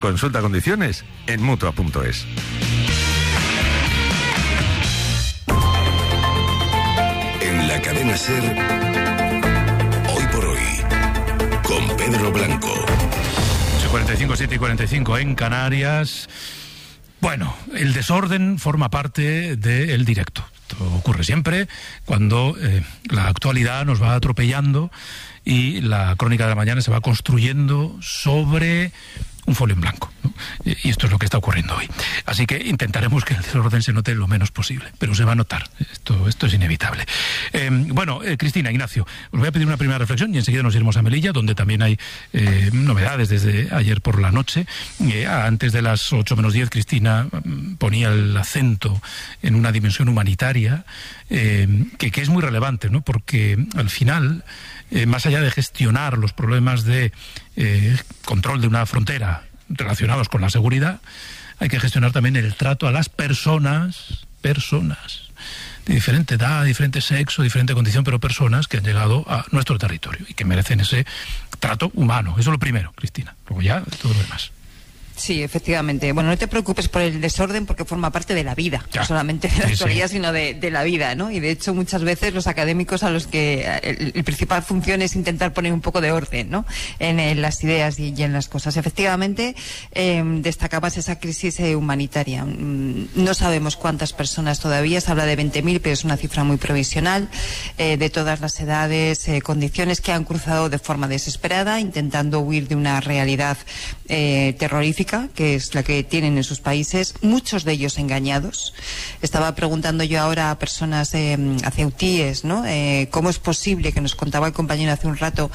Consulta condiciones en Mutua.es. En la cadena SER, Hoy por Hoy, con Pedro Blanco. 45, 7 y 45 en Canarias. Bueno, el desorden forma parte del directo. Esto ocurre siempre cuando la actualidad nos va atropellando y la crónica de la mañana se va construyendo sobre un folio en blanco, ¿no? Y esto es lo que está ocurriendo hoy. Así que intentaremos que el desorden se note lo menos posible, pero se va a notar. Esto es inevitable. Cristina, Ignacio, os voy a pedir una primera reflexión y enseguida nos iremos a Melilla, donde también hay novedades desde ayer por la noche. Antes de las 8 menos 10, Cristina ponía el acento en una dimensión humanitaria que es muy relevante, ¿no? Porque al final, más allá de gestionar los problemas de control de una frontera relacionados con la seguridad, hay que gestionar también el trato a las personas de diferente edad, diferente sexo, diferente condición, pero personas que han llegado a nuestro territorio y que merecen ese trato humano. Eso es lo primero, Cristina. Luego ya todo lo demás. Sí, efectivamente. Bueno, no te preocupes por el desorden porque forma parte de la vida, no solamente de la actualidad, sino de la vida, ¿no? Y de hecho muchas veces los académicos a los que el principal función es intentar poner un poco de orden, ¿no? En las ideas y en las cosas. Efectivamente, destacabas esa crisis humanitaria. No sabemos cuántas personas todavía, se habla de 20.000, pero es una cifra muy provisional, de todas las edades, condiciones que han cruzado de forma desesperada, intentando huir de una realidad terrorífica, que es la que tienen en sus países, muchos de ellos engañados. Estaba preguntando yo ahora a personas, a ceutíes, ¿no? ¿Cómo es posible, que nos contaba el compañero hace un rato,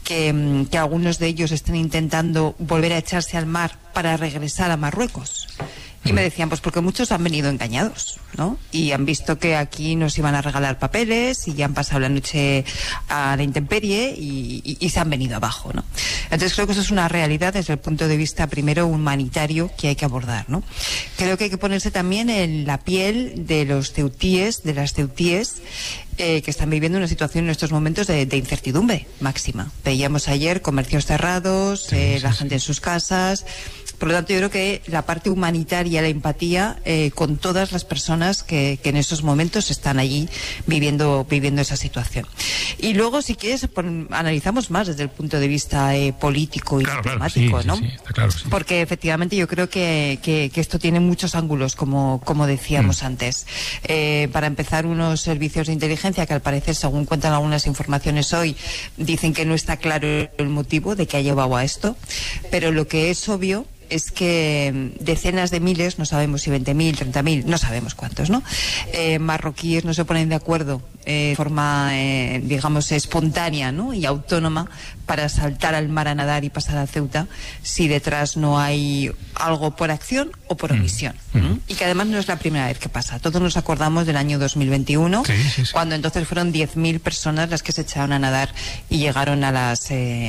que algunos de ellos estén intentando volver a echarse al mar para regresar a Marruecos? Y me decían, pues porque muchos han venido engañados, ¿no? Y han visto que aquí nos iban a regalar papeles y ya han pasado la noche a la intemperie y se han venido abajo, ¿no? Entonces creo que eso es una realidad desde el punto de vista primero humanitario que hay que abordar, ¿no? Creo que hay que ponerse también en la piel de los ceutíes, de las ceutíes, que están viviendo una situación en estos momentos de incertidumbre máxima. Veíamos ayer comercios cerrados, la gente en sus casas. Por lo tanto, yo creo que la parte humanitaria, la empatía con todas las personas que en esos momentos están allí viviendo esa situación. Y luego, si quieres, analizamos más desde el punto de vista político y diplomático, ¿no? Sí, está claro, sí. Porque efectivamente yo creo que esto tiene muchos ángulos, como decíamos antes. Para empezar, unos servicios de inteligencia que al parecer, según cuentan algunas informaciones hoy, dicen que no está claro el motivo de que ha llevado a esto, pero lo que es obvio es que decenas de miles, no sabemos si 20.000, 30.000, no sabemos cuántos, ¿no? Marroquíes no se ponen de acuerdo de forma, digamos, espontánea, ¿no? Y autónoma para saltar al mar a nadar y pasar a Ceuta si detrás no hay algo por acción o por omisión. Y que además no es la primera vez que pasa. Todos nos acordamos del año 2021, cuando entonces fueron 10.000 personas las que se echaron a nadar y llegaron a las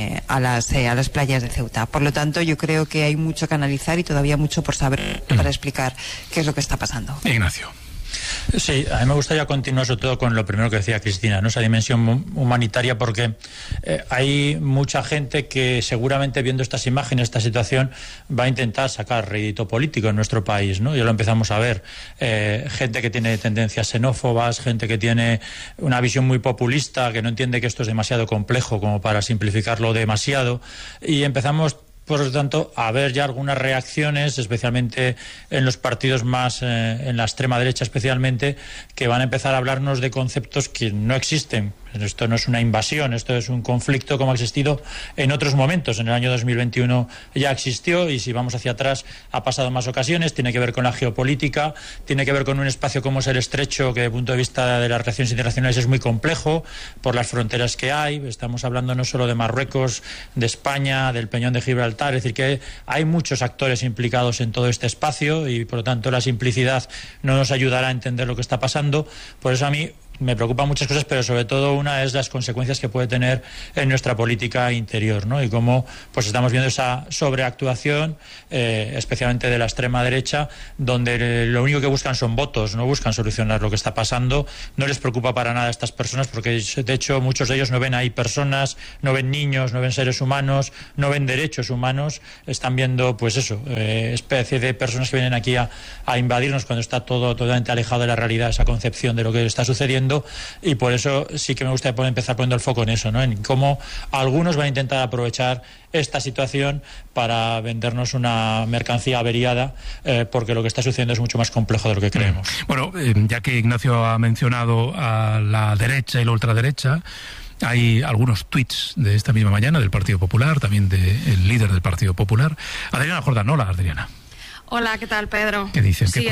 playas de Ceuta. Por lo tanto, yo creo que hay mucho que analizar y todavía mucho por saber para explicar qué es lo que está pasando. Ignacio. Sí, a mí me gustaría continuar sobre todo con lo primero que decía Cristina, ¿no? Esa dimensión humanitaria, porque hay mucha gente que seguramente viendo estas imágenes, esta situación, va a intentar sacar rédito político en nuestro país, ¿no? Ya lo empezamos a ver, gente que tiene tendencias xenófobas, gente que tiene una visión muy populista, que no entiende que esto es demasiado complejo como para simplificarlo demasiado, y empezamos por lo tanto, a ver ya algunas reacciones, especialmente en los partidos más, en la extrema derecha especialmente, que van a empezar a hablarnos de conceptos que no existen. Esto no es una invasión, esto es un conflicto como ha existido en otros momentos. En el año 2021 ya existió y si vamos hacia atrás ha pasado más ocasiones. Tiene que ver con la geopolítica, tiene que ver con un espacio como es el Estrecho, que desde el punto de vista de las relaciones internacionales es muy complejo por las fronteras que hay. Estamos hablando no solo de Marruecos, de España, del Peñón de Gibraltar, es decir, que hay muchos actores implicados en todo este espacio y por lo tanto la simplicidad no nos ayudará a entender lo que está pasando. Por eso a mí me preocupan muchas cosas, pero sobre todo una es las consecuencias que puede tener en nuestra política interior, ¿no? Y cómo pues estamos viendo esa sobreactuación, especialmente de la extrema derecha, donde lo único que buscan son votos, no buscan solucionar lo que está pasando, no les preocupa para nada a estas personas, porque de hecho muchos de ellos no ven ahí personas, no ven niños, no ven seres humanos, no ven derechos humanos, están viendo pues eso, especie de personas que vienen aquí a invadirnos cuando está todo totalmente alejado de la realidad, esa concepción de lo que está sucediendo, y por eso sí que me gustaría empezar poniendo el foco en eso, ¿no? En cómo algunos van a intentar aprovechar esta situación para vendernos una mercancía averiada, porque lo que está sucediendo es mucho más complejo de lo que creemos. Bueno, ya que Ignacio ha mencionado a la derecha y la ultraderecha, hay algunos tuits de esta misma mañana del Partido Popular, también del líder del Partido Popular, Adriana Jordán. Hola, Adriana. Hola, ¿qué tal, Pedro? ¿Qué dicen? Sí,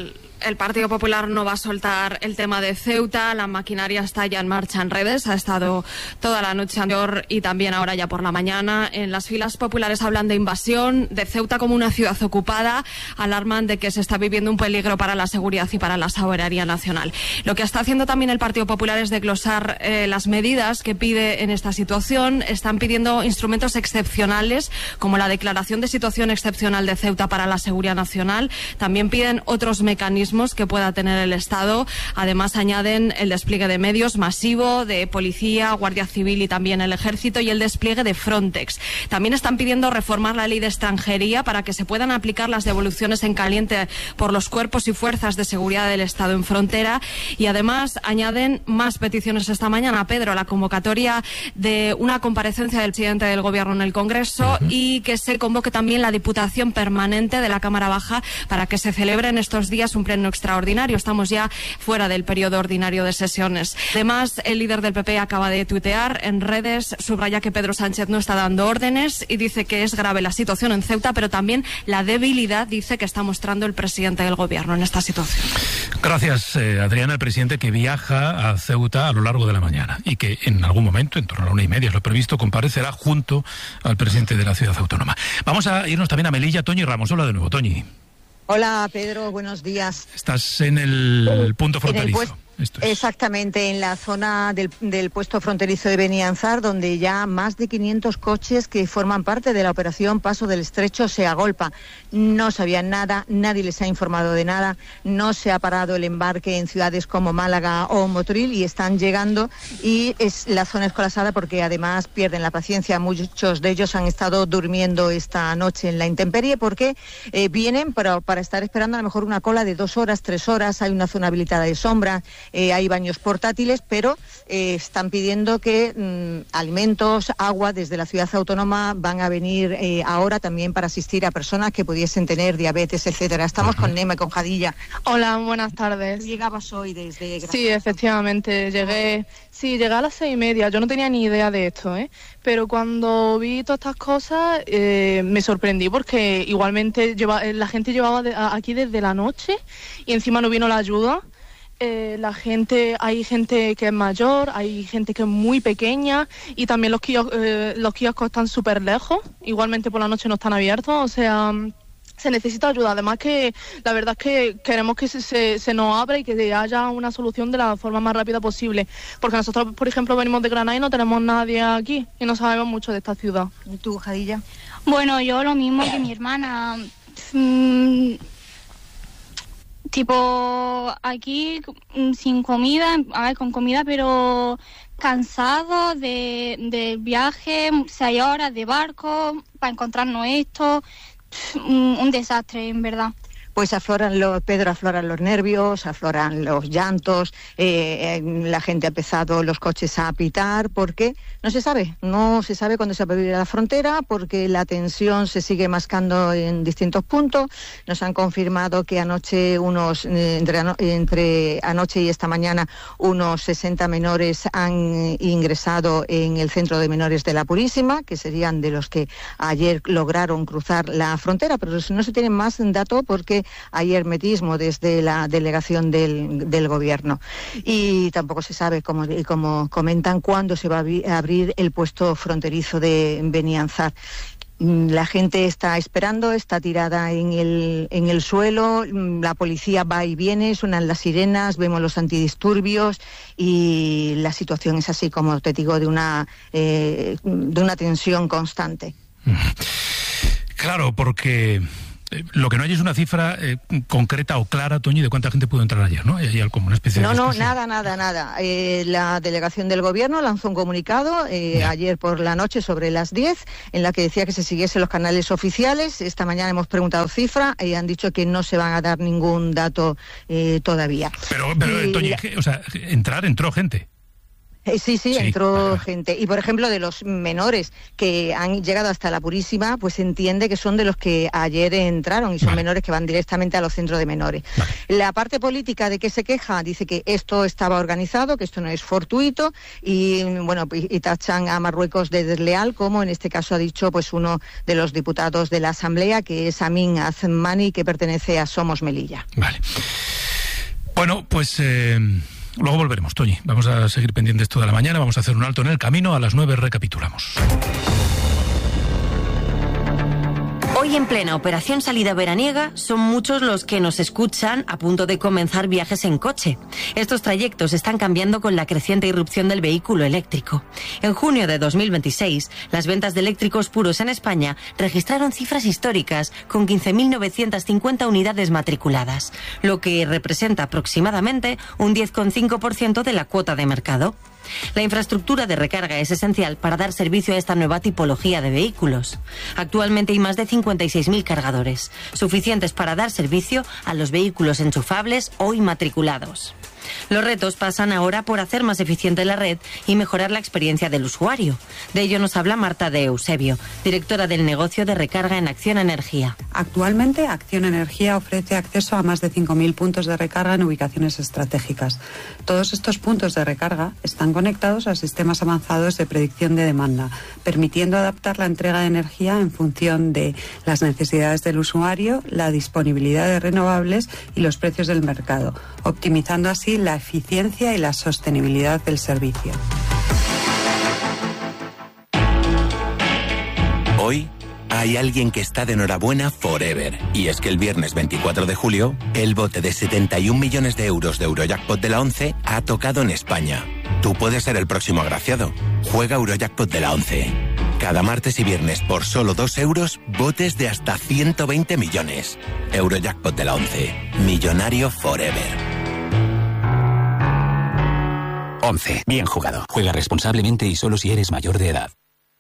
el Partido Popular no va a soltar el tema de Ceuta. La maquinaria está ya en marcha en redes. Ha estado toda la noche anterior y también ahora ya por la mañana. En las filas populares hablan de invasión, de Ceuta como una ciudad ocupada. Alarman de que se está viviendo un peligro para la seguridad y para la soberanía nacional. Lo que está haciendo también el Partido Popular es desglosar las medidas que pide en esta situación. Están pidiendo instrumentos excepcionales, como la declaración de situación excepcional de Ceuta para la seguridad nacional. También piden otros mecanismos que pueda tener el Estado. Además, añaden el despliegue de medios masivo, de policía, Guardia Civil y también el Ejército, y el despliegue de Frontex. También están pidiendo reformar la ley de extranjería para que se puedan aplicar las devoluciones en caliente por los cuerpos y fuerzas de seguridad del Estado en frontera. Y además añaden más peticiones esta mañana, Pedro, la convocatoria de una comparecencia del presidente del Gobierno en el Congreso y que se convoque también la Diputación Permanente de la Cámara Baja para que se celebre en estos días un pleno extraordinario. Estamos ya fuera del periodo ordinario de sesiones. Además, el líder del PP acaba de tuitear en redes, subraya que Pedro Sánchez no está dando órdenes y dice que es grave la situación en Ceuta, pero también la debilidad, dice, que está mostrando el presidente del Gobierno en esta situación. Gracias, Adriana. El presidente que viaja a Ceuta a lo largo de la mañana y que en algún momento, en torno a la 1:30, es lo previsto, comparecerá junto al presidente de la ciudad autónoma. Vamos a irnos también a Melilla. Toñi Ramos. Hola de nuevo, Toñi. Hola, Pedro, buenos días. Estás en el punto fronterizo. Exactamente, en la zona del puesto fronterizo de Benianzar, donde ya más de 500 coches que forman parte de la operación Paso del Estrecho se agolpa. No sabían nada, nadie les ha informado de nada, no se ha parado el embarque en ciudades como Málaga o Motril y están llegando, y la zona es colapsada porque además pierden la paciencia. Muchos de ellos han estado durmiendo esta noche en la intemperie porque vienen para estar esperando a lo mejor una cola de 2 horas, 3 horas, hay una zona habilitada de sombra. Hay baños portátiles, pero están pidiendo que alimentos, agua desde la ciudad autónoma van a venir ahora también para asistir a personas que pudiesen tener diabetes, etcétera. Estamos con Nema y con Jadilla. Hola, buenas tardes. ¿Llegabas hoy desde Granada? Sí, efectivamente, llegué a las 6:30. Yo no tenía ni idea de esto, pero cuando vi todas estas cosas me sorprendí porque igualmente la gente llevaba aquí desde la noche y encima no vino la ayuda. Hay gente que es mayor, hay gente que es muy pequeña y también los kioscos están súper lejos, igualmente por la noche no están abiertos, o sea, se necesita ayuda. Además que la verdad es que queremos que se nos abra y que haya una solución de la forma más rápida posible, porque nosotros, por ejemplo, venimos de Granada y no tenemos nadie aquí y no sabemos mucho de esta ciudad. ¿Y tú, Jadilla? Bueno, yo lo mismo que mi hermana. Tipo, aquí sin comida, con comida, pero cansado del viaje, 6 horas de barco para encontrarnos esto, un desastre, en verdad. Pues afloran los nervios, afloran los llantos, la gente ha empezado, los coches a pitar, porque no se sabe cuándo se va a abrir la frontera, porque la tensión se sigue mascando en distintos puntos. Nos han confirmado que anoche entre anoche y esta mañana unos 60 menores han ingresado en el centro de menores de la Purísima, que serían de los que ayer lograron cruzar la frontera, pero no se tienen más datos porque hay hermetismo desde la delegación del Gobierno. Y tampoco se sabe, como comentan, cuándo se va a abrir el puesto fronterizo de Benianzar. La gente está esperando, está tirada en el suelo, la policía va y viene, suenan las sirenas, vemos los antidisturbios y la situación es así, como te digo, de una tensión constante. Claro, porque lo que no hay es una cifra concreta o clara, Toñi, de cuánta gente pudo entrar ayer, ¿no? Hay como una especie de... No, nada. La delegación del gobierno lanzó un comunicado ayer por la noche sobre las 10, en la que decía que se siguiesen los canales oficiales. Esta mañana hemos preguntado cifra y han dicho que no se van a dar ningún dato todavía. Pero Toñi, o sea, entró gente. Sí, entró gente. Y, por ejemplo, de los menores que han llegado hasta la Purísima, pues se entiende que son de los que ayer entraron y son menores que van directamente a los centros de menores. La parte política de que se queja dice que esto estaba organizado, que esto no es fortuito y, bueno, y tachan a Marruecos de desleal, como en este caso ha dicho pues uno de los diputados de la Asamblea, que es Amin Azmani, que pertenece a Somos Melilla. Vale. Bueno, pues... luego volveremos, Toñi. Vamos a seguir pendientes toda la mañana. Vamos a hacer un alto en el camino. A las 9 recapitulamos. Hoy, en plena operación salida veraniega, son muchos los que nos escuchan a punto de comenzar viajes en coche. Estos trayectos están cambiando con la creciente irrupción del vehículo eléctrico. En junio de 2026, las ventas de eléctricos puros en España registraron cifras históricas, con 15.950 unidades matriculadas, lo que representa aproximadamente un 10,5% de la cuota de mercado. La infraestructura de recarga es esencial para dar servicio a esta nueva tipología de vehículos. Actualmente hay más de 56.000 cargadores, suficientes para dar servicio a los vehículos enchufables o inmatriculados. Los retos pasan ahora por hacer más eficiente la red y mejorar la experiencia del usuario. De ello nos habla Marta de Eusebio, directora del negocio de recarga en Acciona Energía. Actualmente, Acciona Energía ofrece acceso a más de 5.000 puntos de recarga en ubicaciones estratégicas. Todos estos puntos de recarga están conectados a sistemas avanzados de predicción de demanda, permitiendo adaptar la entrega de energía en función de las necesidades del usuario, la disponibilidad de renovables y los precios del mercado, optimizando así la eficiencia y la sostenibilidad del servicio. Hoy hay alguien que está de enhorabuena forever. Y es que el viernes 24 de julio, el bote de 71 millones de euros de Eurojackpot de la 11 ha tocado en España. Tú puedes ser el próximo agraciado. Juega Eurojackpot de la 11. Cada martes y viernes por solo 2 euros, botes de hasta 120 millones. Eurojackpot de la 11. Millonario forever. 11. Bien jugado. Juega responsablemente y solo si eres mayor de edad.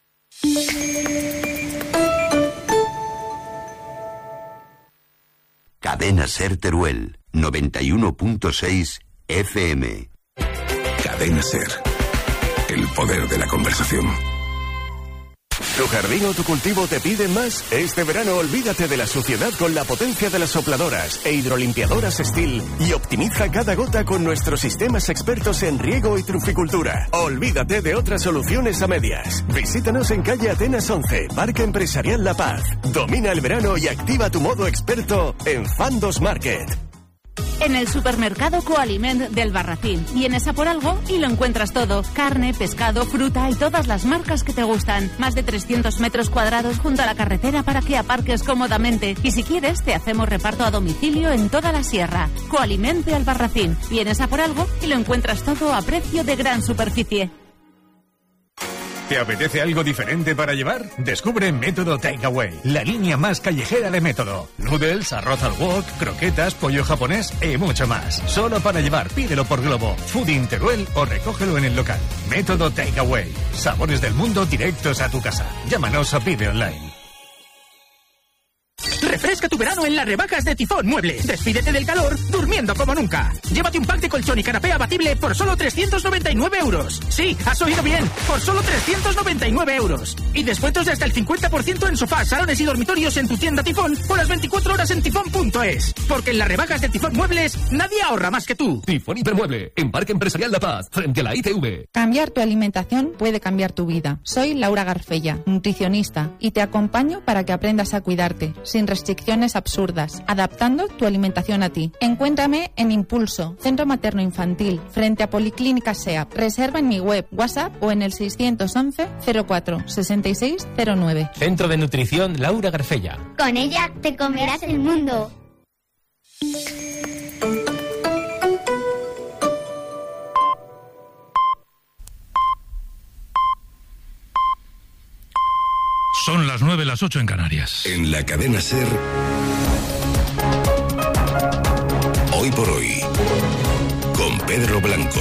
Cadena Ser Teruel, 91.6 FM. Cadena Ser. El poder de la conversación. ¿Tu jardín o tu cultivo te piden más? Este verano olvídate de la suciedad con la potencia de las sopladoras e hidrolimpiadoras Stihl y optimiza cada gota con nuestros sistemas expertos en riego y truficultura. Olvídate de otras soluciones a medias. Visítanos en calle Atenas 11, Parque Empresarial La Paz. Domina el verano y activa tu modo experto en Fandos Market. En el supermercado Coaliment del Barracín. Vienes a por algo y lo encuentras todo. Carne, pescado, fruta y todas las marcas que te gustan. Más de 300 metros cuadrados junto a la carretera para que aparques cómodamente. Y si quieres, te hacemos reparto a domicilio en toda la sierra. Coaliment del Barracín. Vienes a por algo y lo encuentras todo a precio de gran superficie. ¿Te apetece algo diferente para llevar? Descubre Método Takeaway, la línea más callejera de Método. Noodles, arroz al wok, croquetas, pollo japonés y mucho más. Solo para llevar, pídelo por Globo, Fooding Teruel o recógelo en el local. Método Takeaway. Sabores del mundo directos a tu casa. Llámanos o pide online. Refresca tu verano en las rebajas de Tifón Muebles. Despídete del calor durmiendo como nunca. Llévate un pack de colchón y canapé abatible por solo 399 euros. Sí, has oído bien, por solo 399 euros. Y descuentos de hasta el 50% en sofás, salones y dormitorios en tu tienda Tifón o las 24 horas en tifón.es. Porque en las rebajas de Tifón Muebles nadie ahorra más que tú. Tifón Hipermueble, en Parque Empresarial La Paz, frente a la ITV. Cambiar tu alimentación puede cambiar tu vida. Soy Laura Garfella, nutricionista, y te acompaño para que aprendas a cuidarte, sin restricciones restricciones absurdas, adaptando tu alimentación a ti. Encuéntrame en Impulso, Centro Materno Infantil, frente a Policlínica SEAP. Reserva en mi web, WhatsApp o en el 611 04 66 09. Centro de Nutrición Laura Garcella. Con ella te comerás el mundo. Son las 9, las 8 en Canarias. En la cadena SER, Hoy por Hoy, con Pedro Blanco.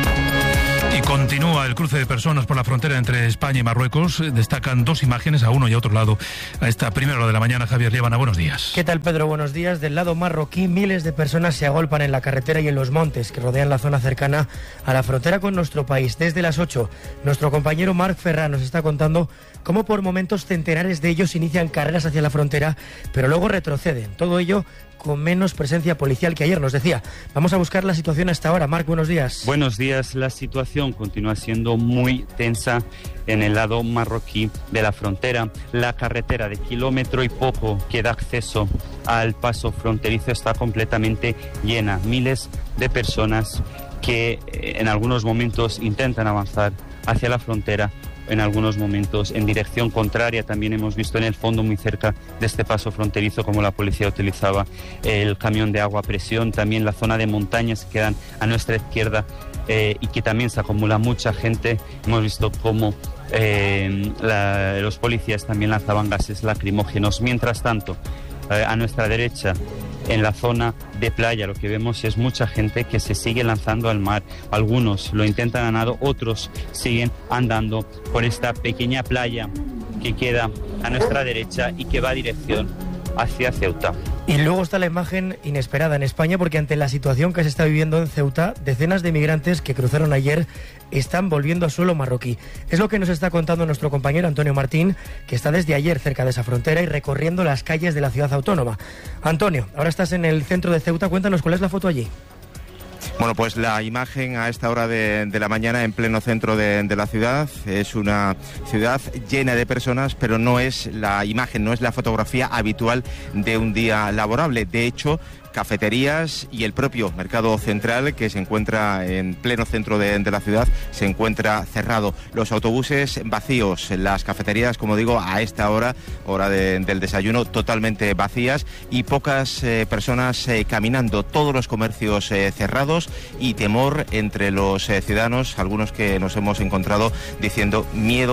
Y continúa el cruce de personas por la frontera entre España y Marruecos. Destacan dos imágenes a uno y a otro lado. A esta primera hora de la mañana, Javier Liébana, buenos días. ¿Qué tal, Pedro? Buenos días. Del lado marroquí, miles de personas se agolpan en la carretera y en los montes que rodean la zona cercana a la frontera con nuestro país. Desde las 8, nuestro compañero Marc Ferran nos está contando cómo por momentos centenares de ellos inician carreras hacia la frontera, pero luego retroceden. Todo ello con menos presencia policial que ayer, nos decía. Vamos a buscar la situación hasta ahora. Marc, buenos días. Buenos días. La situación continúa siendo muy tensa en el lado marroquí de la frontera. La carretera de kilómetro y poco que da acceso al paso fronterizo está completamente llena. Miles de personas que en algunos momentos intentan avanzar hacia la frontera, en algunos momentos en dirección contraria. También hemos visto en el fondo, muy cerca de este paso fronterizo, como la policía utilizaba el camión de agua a presión. También la zona de montañas que quedan a nuestra izquierda y que también se acumula mucha gente. Hemos visto cómo los policías también lanzaban gases lacrimógenos. Mientras tanto, a nuestra derecha, en la zona de playa, lo que vemos es mucha gente que se sigue lanzando al mar. Algunos lo intentan a nado, otros siguen andando por esta pequeña playa que queda a nuestra derecha y que va a dirección hacia Ceuta. Y luego está la imagen inesperada en España, porque ante la situación que se está viviendo en Ceuta, decenas de migrantes que cruzaron ayer están volviendo a suelo marroquí. Es lo que nos está contando nuestro compañero Antonio Martín, que está desde ayer cerca de esa frontera y recorriendo las calles de la ciudad autónoma. Antonio, ahora estás en el centro de Ceuta, cuéntanos cuál es la foto allí. Bueno, pues la imagen a esta hora de la mañana en pleno centro de la ciudad. Es una ciudad llena de personas, pero no es la imagen, no es la fotografía habitual de un día laborable. De hecho, cafeterías y el propio mercado central, que se encuentra en pleno centro de la ciudad, se encuentra cerrado. Los autobuses vacíos, las cafeterías, como digo, a esta hora del desayuno, totalmente vacías y pocas personas caminando. Todos los comercios cerrados y temor entre los ciudadanos, algunos que nos hemos encontrado diciendo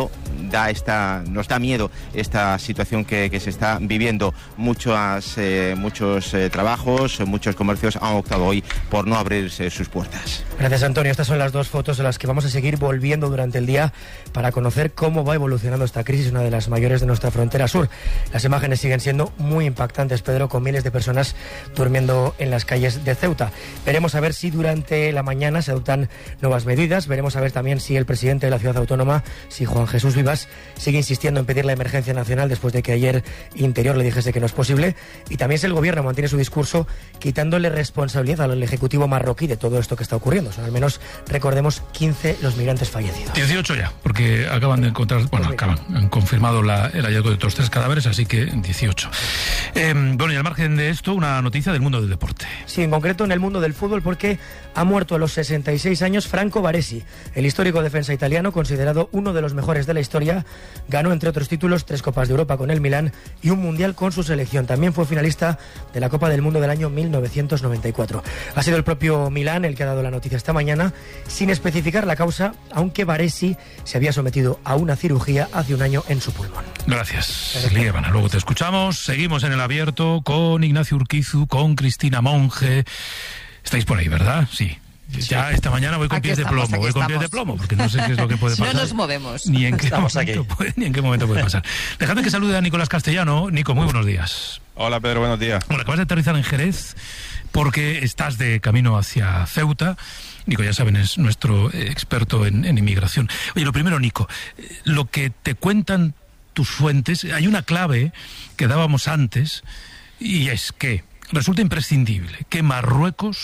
nos da miedo esta situación que se está viviendo. Muchos trabajos, muchos comercios han optado hoy por no abrirse sus puertas. Gracias, Antonio. Estas son las dos fotos en las que vamos a seguir volviendo durante el día para conocer cómo va evolucionando esta crisis, una de las mayores de nuestra frontera sur. Las imágenes siguen siendo muy impactantes, Pedro, con miles de personas durmiendo en las calles de Ceuta. Veremos a ver si durante la mañana se adoptan nuevas medidas. Veremos a ver también si el presidente de la ciudad autónoma, si Juan Jesús Vivas, sigue insistiendo en pedir la emergencia nacional después de que ayer Interior le dijese que no es posible. Y también si el gobierno mantiene su discurso quitándole responsabilidad al Ejecutivo marroquí de todo esto que está ocurriendo. Son al menos, recordemos, 15 los migrantes fallecidos. 18 ya, porque acaban de encontrar, han confirmado el hallazgo de otros 3 cadáveres, así que 18. Bueno, y al margen de esto, una noticia del mundo del deporte. Sí, en concreto en el mundo del fútbol, porque ha muerto a los 66 años Franco Baresi, el histórico defensa italiano, considerado uno de los mejores de la historia. Ganó, entre otros títulos, 3 Copas de Europa con el Milán y un Mundial con su selección. También fue finalista de la Copa del Mundo del año 1994. Ha sido el propio Milán el que ha dado la noticia esta mañana, sin especificar la causa, aunque Baresi se había sometido a una cirugía hace un año en su pulmón. Gracias, Liébana. Luego te escuchamos. Seguimos en el abierto con Ignacio Urquizu, con Cristina Monge. Estáis por ahí, ¿verdad? Sí. Ya esta mañana voy con pies de plomo, porque no sé qué es lo que puede pasar. No nos movemos. Ni en qué momento puede pasar. Dejadme que salude a Nicolás Castellano. Nico, muy buenos días. Hola, Pedro, buenos días. Bueno, acabas de aterrizar en Jerez porque estás de camino hacia Ceuta. Nico, ya saben, es nuestro experto en inmigración. Oye, lo primero, Nico, lo que te cuentan tus fuentes, hay una clave que dábamos antes, y es que resulta imprescindible que Marruecos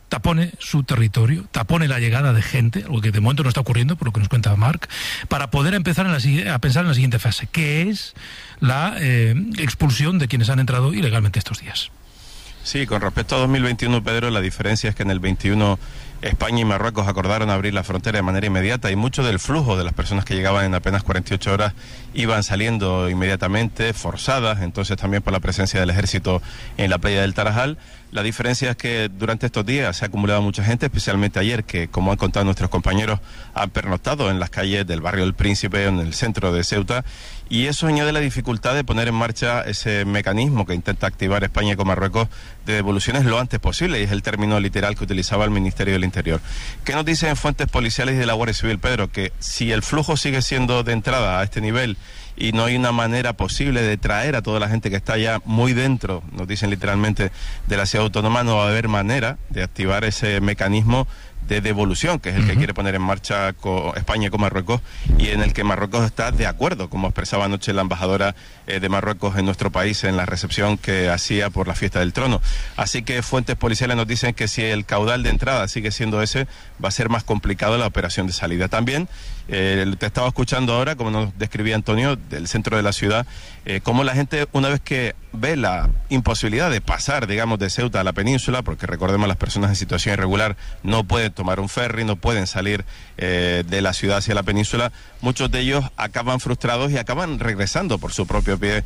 tapone su territorio, tapone la llegada de gente, algo que de momento no está ocurriendo, por lo que nos cuenta Marc, para poder empezar a pensar en la siguiente fase, que es la expulsión de quienes han entrado ilegalmente estos días. Sí, con respecto a 2021, Pedro, la diferencia es que en el 21 España y Marruecos acordaron abrir la frontera de manera inmediata y mucho del flujo de las personas que llegaban en apenas 48 horas iban saliendo inmediatamente, forzadas, entonces también por la presencia del ejército en la playa del Tarajal. La diferencia es que durante estos días se ha acumulado mucha gente, especialmente ayer, que como han contado nuestros compañeros, han pernoctado en las calles del barrio del Príncipe, en el centro de Ceuta, y eso añade la dificultad de poner en marcha ese mecanismo que intenta activar España con Marruecos de devoluciones lo antes posible, y es el término literal que utilizaba el Ministerio del Interior. ¿Qué nos dicen fuentes policiales y de la Guardia Civil, Pedro? Que si el flujo sigue siendo de entrada a este nivel y no hay una manera posible de traer a toda la gente que está ya muy dentro, nos dicen literalmente, de la ciudad autónoma, no va a haber manera de activar ese mecanismo de devolución, que es el que quiere poner en marcha España con Marruecos, y en el que Marruecos está de acuerdo, como expresaba anoche la embajadora de Marruecos en nuestro país en la recepción que hacía por la fiesta del trono. Así que fuentes policiales nos dicen que si el caudal de entrada sigue siendo ese, va a ser más complicado la operación de salida. También te estaba escuchando ahora, como nos describía Antonio, del centro de la ciudad, cómo la gente, una vez que ve la imposibilidad de pasar, digamos, de Ceuta a la península, porque recordemos, las personas en situación irregular no pueden tomar un ferry, no pueden salir de la ciudad hacia la península, muchos de ellos acaban frustrados y acaban regresando por su propio pie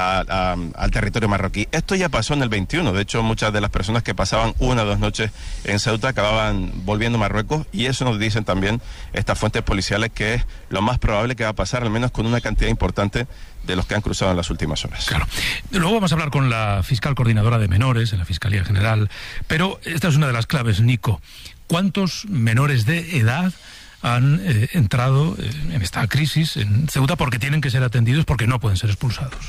al territorio marroquí. Esto ya pasó en el 21, de hecho muchas de las personas que pasaban 1 o 2 noches en Ceuta acababan volviendo a Marruecos, y eso nos dicen también estas fuentes policiales, que es lo más probable que va a pasar, al menos con una cantidad importante de los que han cruzado en las últimas horas. Claro. Luego vamos a hablar con la fiscal coordinadora de menores en la Fiscalía General, pero esta es una de las claves, Nico. ¿Cuántos menores de edad han entrado en esta crisis en Ceuta porque tienen que ser atendidos, porque no pueden ser expulsados?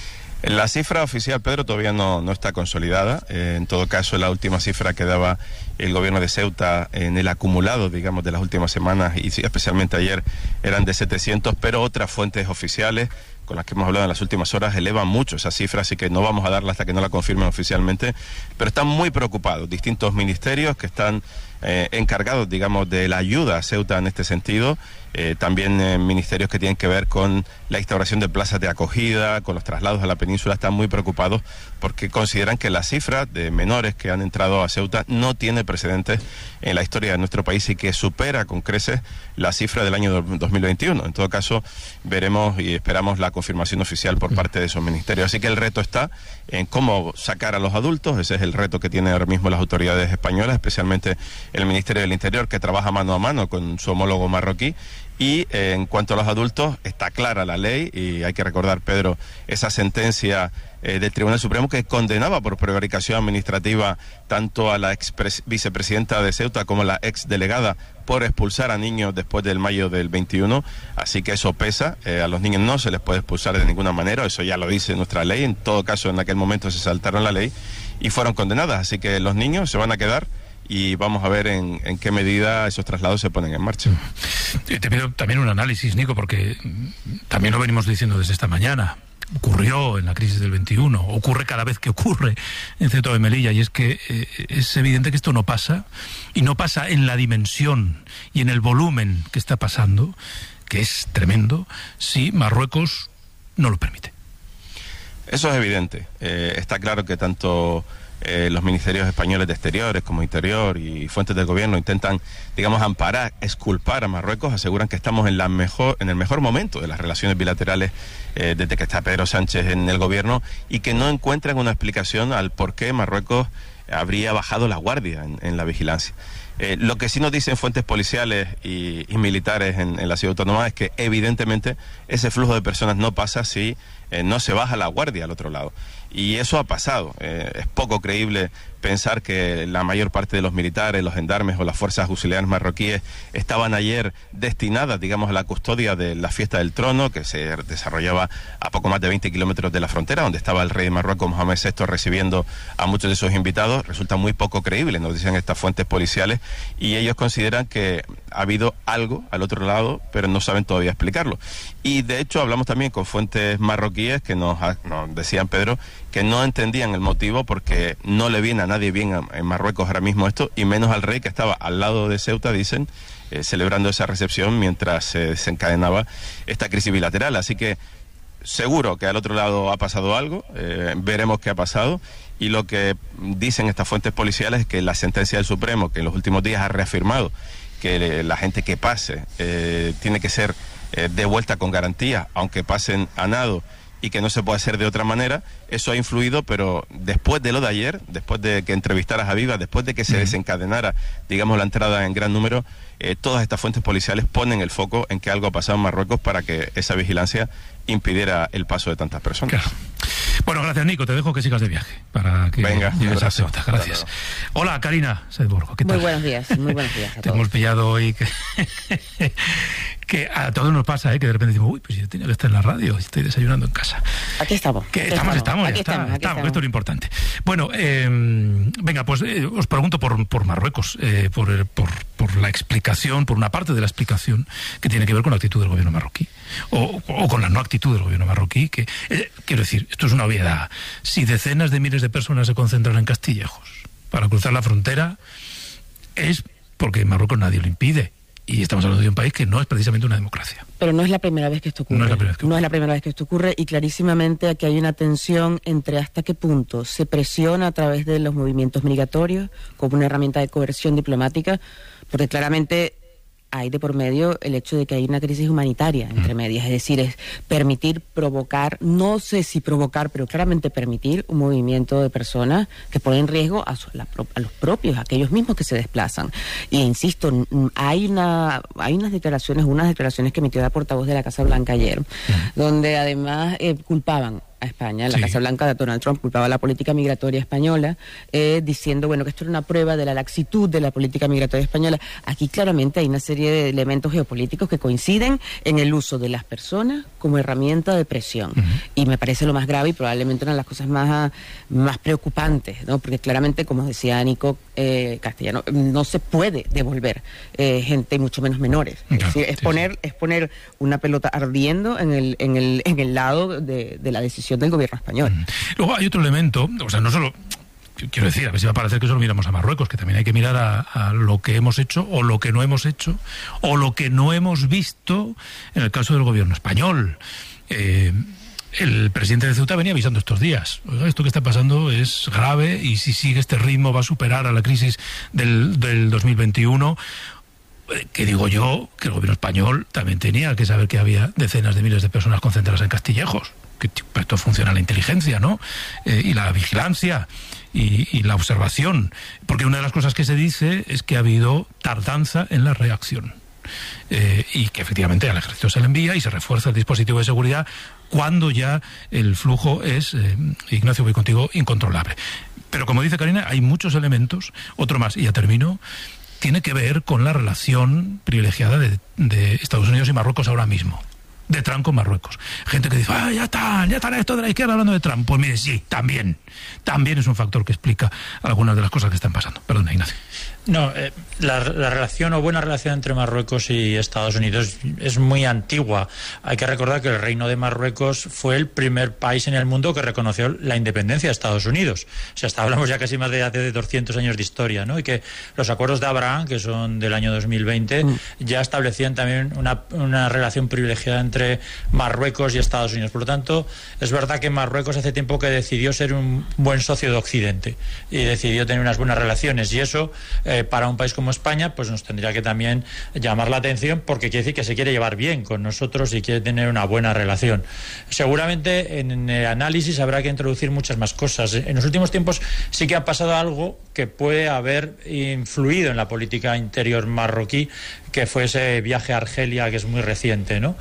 La cifra oficial, Pedro, todavía no está consolidada. En todo caso, la última cifra que daba el gobierno de Ceuta en el acumulado, digamos, de las últimas semanas, y especialmente ayer, eran de 700, pero otras fuentes oficiales con las que hemos hablado en las últimas horas elevan mucho esa cifra, así que no vamos a darla hasta que no la confirmen oficialmente, pero están muy preocupados distintos ministerios que están encargados, digamos, de la ayuda a Ceuta en este sentido, también ministerios que tienen que ver con la instauración de plazas de acogida, con los traslados a la península, están muy preocupados porque consideran que la cifra de menores que han entrado a Ceuta no tiene precedentes en la historia de nuestro país y que supera con creces la cifra del año 2021. En todo caso, veremos y esperamos la confirmación oficial por parte de esos ministerios. Así que el reto está en cómo sacar a los adultos. Ese es el reto que tienen ahora mismo las autoridades españolas, especialmente el Ministerio del Interior, que trabaja mano a mano con su homólogo marroquí. Y en cuanto a los adultos, está clara la ley, y hay que recordar, Pedro, esa sentencia del Tribunal Supremo que condenaba por prevaricación administrativa tanto a la ex vicepresidenta de Ceuta como a la ex delegada por expulsar a niños después del mayo del 21, así que eso pesa. A los niños no se les puede expulsar de ninguna manera, eso ya lo dice nuestra ley. En todo caso, en aquel momento se saltaron la ley y fueron condenadas, así que los niños se van a quedar, y vamos a ver en qué medida esos traslados se ponen en marcha. Te pido también un análisis, Nico, porque también lo venimos diciendo desde esta mañana. Ocurrió en la crisis del 21, ocurre cada vez que ocurre en Ceuta y Melilla, y es que es evidente que esto no pasa, y no pasa en la dimensión y en el volumen que está pasando, que es tremendo, si Marruecos no lo permite. Eso es evidente. Está claro que tanto los ministerios españoles de Exteriores como Interior y fuentes del gobierno intentan, digamos, amparar, exculpar a Marruecos, aseguran que estamos en el mejor momento de las relaciones bilaterales desde que está Pedro Sánchez en el gobierno, y que no encuentran una explicación al por qué Marruecos habría bajado la guardia en la vigilancia. Lo que sí nos dicen fuentes policiales y militares en la ciudad autónoma es que evidentemente ese flujo de personas no pasa si no se baja la guardia al otro lado. Y eso ha pasado. Es poco creíble pensar que la mayor parte de los militares, los gendarmes o las fuerzas auxiliares marroquíes estaban ayer destinadas, digamos, a la custodia de la fiesta del trono, que se desarrollaba a poco más de 20 kilómetros de la frontera, donde estaba el rey de Marruecos, Mohamed VI, recibiendo a muchos de sus invitados. Resulta muy poco creíble, nos dicen estas fuentes policiales, y ellos consideran que ha habido algo al otro lado, pero no saben todavía explicarlo. Y de hecho hablamos también con fuentes marroquíes que nos decían, Pedro, que no entendían el motivo porque no le viene a nadie bien en Marruecos ahora mismo esto, y menos al rey que estaba al lado de Ceuta, dicen, celebrando esa recepción mientras se desencadenaba esta crisis bilateral. Así que seguro que al otro lado ha pasado algo, veremos qué ha pasado, y lo que dicen estas fuentes policiales es que la sentencia del Supremo, que en los últimos días ha reafirmado que la gente que pase tiene que ser devuelta con garantía, aunque pasen a nado, y que no se puede hacer de otra manera, eso ha influido, pero después de lo de ayer, después de que entrevistaras a Viva, después de que se desencadenara, digamos, la entrada en gran número, todas estas fuentes policiales ponen el foco en que algo ha pasado en Marruecos para que esa vigilancia impidiera el paso de tantas personas. Claro. Bueno, gracias, Nico, te dejo que sigas de viaje para que llegues a Ceuta. Gracias. Hola, Karina Sedborgo, ¿qué tal? Muy buenos días a todos. Te hemos pillado hoy que a todos nos pasa, que de repente decimos, uy, pues yo tenía que estar en la radio, estoy desayunando en casa. Aquí estamos. Estamos, estamos. Esto es lo importante. Bueno, venga, pues os pregunto por Marruecos, por la explicación, por una parte de la explicación que tiene que ver con la actitud del gobierno marroquí, o con la no actitud del gobierno marroquí, que quiero decir, esto es una obviedad. Si decenas de miles de personas se concentran en Castillejos para cruzar la frontera, es porque en Marruecos nadie lo impide. Y estamos hablando de un país que no es precisamente una democracia. Pero no es la primera vez que esto ocurre. No es la primera vez que esto ocurre, y clarísimamente aquí hay una tensión entre hasta qué punto se presiona a través de los movimientos migratorios como una herramienta de coerción diplomática, porque claramente hay de por medio el hecho de que hay una crisis humanitaria entre medias, es decir, es permitir provocar, no sé si provocar, pero claramente permitir un movimiento de personas que ponen en riesgo a los propios, a aquellos mismos que se desplazan. Y insisto, hay unas declaraciones que emitió la portavoz de la Casa Blanca ayer, donde además culpaban a España. La Casa Blanca de Donald Trump culpaba a la política migratoria española, diciendo, bueno, que esto era una prueba de la laxitud de la política migratoria española. Aquí claramente hay una serie de elementos geopolíticos que coinciden en el uso de las personas como herramienta de presión. Y me parece lo más grave y probablemente una de las cosas más preocupantes, ¿no? Porque claramente, como decía Nico Castellano, no se puede devolver gente, mucho menos menores. Es decir, es poner una pelota ardiendo en el lado de la decisión del gobierno español. Luego hay otro elemento, o sea, no solo, quiero decir, a ver si va a parecer que solo miramos a Marruecos, que también hay que mirar a lo que hemos hecho, o lo que no hemos hecho, o lo que no hemos visto en el caso del gobierno español. El presidente de Ceuta venía avisando estos días, oiga, esto que está pasando es grave, y si sigue este ritmo va a superar a la crisis del 2021. Que digo yo, que el gobierno español también tenía que saber que había decenas de miles de personas concentradas en Castillejos, que esto funciona la inteligencia, ¿no? Y la vigilancia y la observación, porque una de las cosas que se dice es que ha habido tardanza en la reacción, y que efectivamente al ejército se le envía y se refuerza el dispositivo de seguridad cuando ya el flujo es, Ignacio, voy contigo, incontrolable. Pero como dice Karina, hay muchos elementos. Otro más, y ya termino, tiene que ver con la relación privilegiada de Estados Unidos y Marruecos ahora mismo, de Trump con Marruecos. Gente que dice, ya están esto de la izquierda hablando de Trump. Pues mire, sí, también es un factor que explica algunas de las cosas que están pasando. Perdona, Ignacio. No, la relación o buena relación entre Marruecos y Estados Unidos es muy antigua. Hay que recordar que el Reino de Marruecos fue el primer país en el mundo que reconoció la independencia de Estados Unidos. O sea, hablamos ya casi más de 200 años de historia, ¿no? Y que los acuerdos de Abraham, que son del año 2020, ya establecían también una relación privilegiada entre Marruecos y Estados Unidos. Por lo tanto, es verdad que Marruecos hace tiempo que decidió ser un buen socio de Occidente y decidió tener unas buenas relaciones, y eso para un país como España pues nos tendría que también llamar la atención, porque quiere decir que se quiere llevar bien con nosotros y quiere tener una buena relación. Seguramente en el análisis habrá que introducir muchas más cosas. En los últimos tiempos sí que ha pasado algo que puede haber influido en la política interior marroquí, que fue ese viaje a Argelia, que es muy reciente, ¿no? Por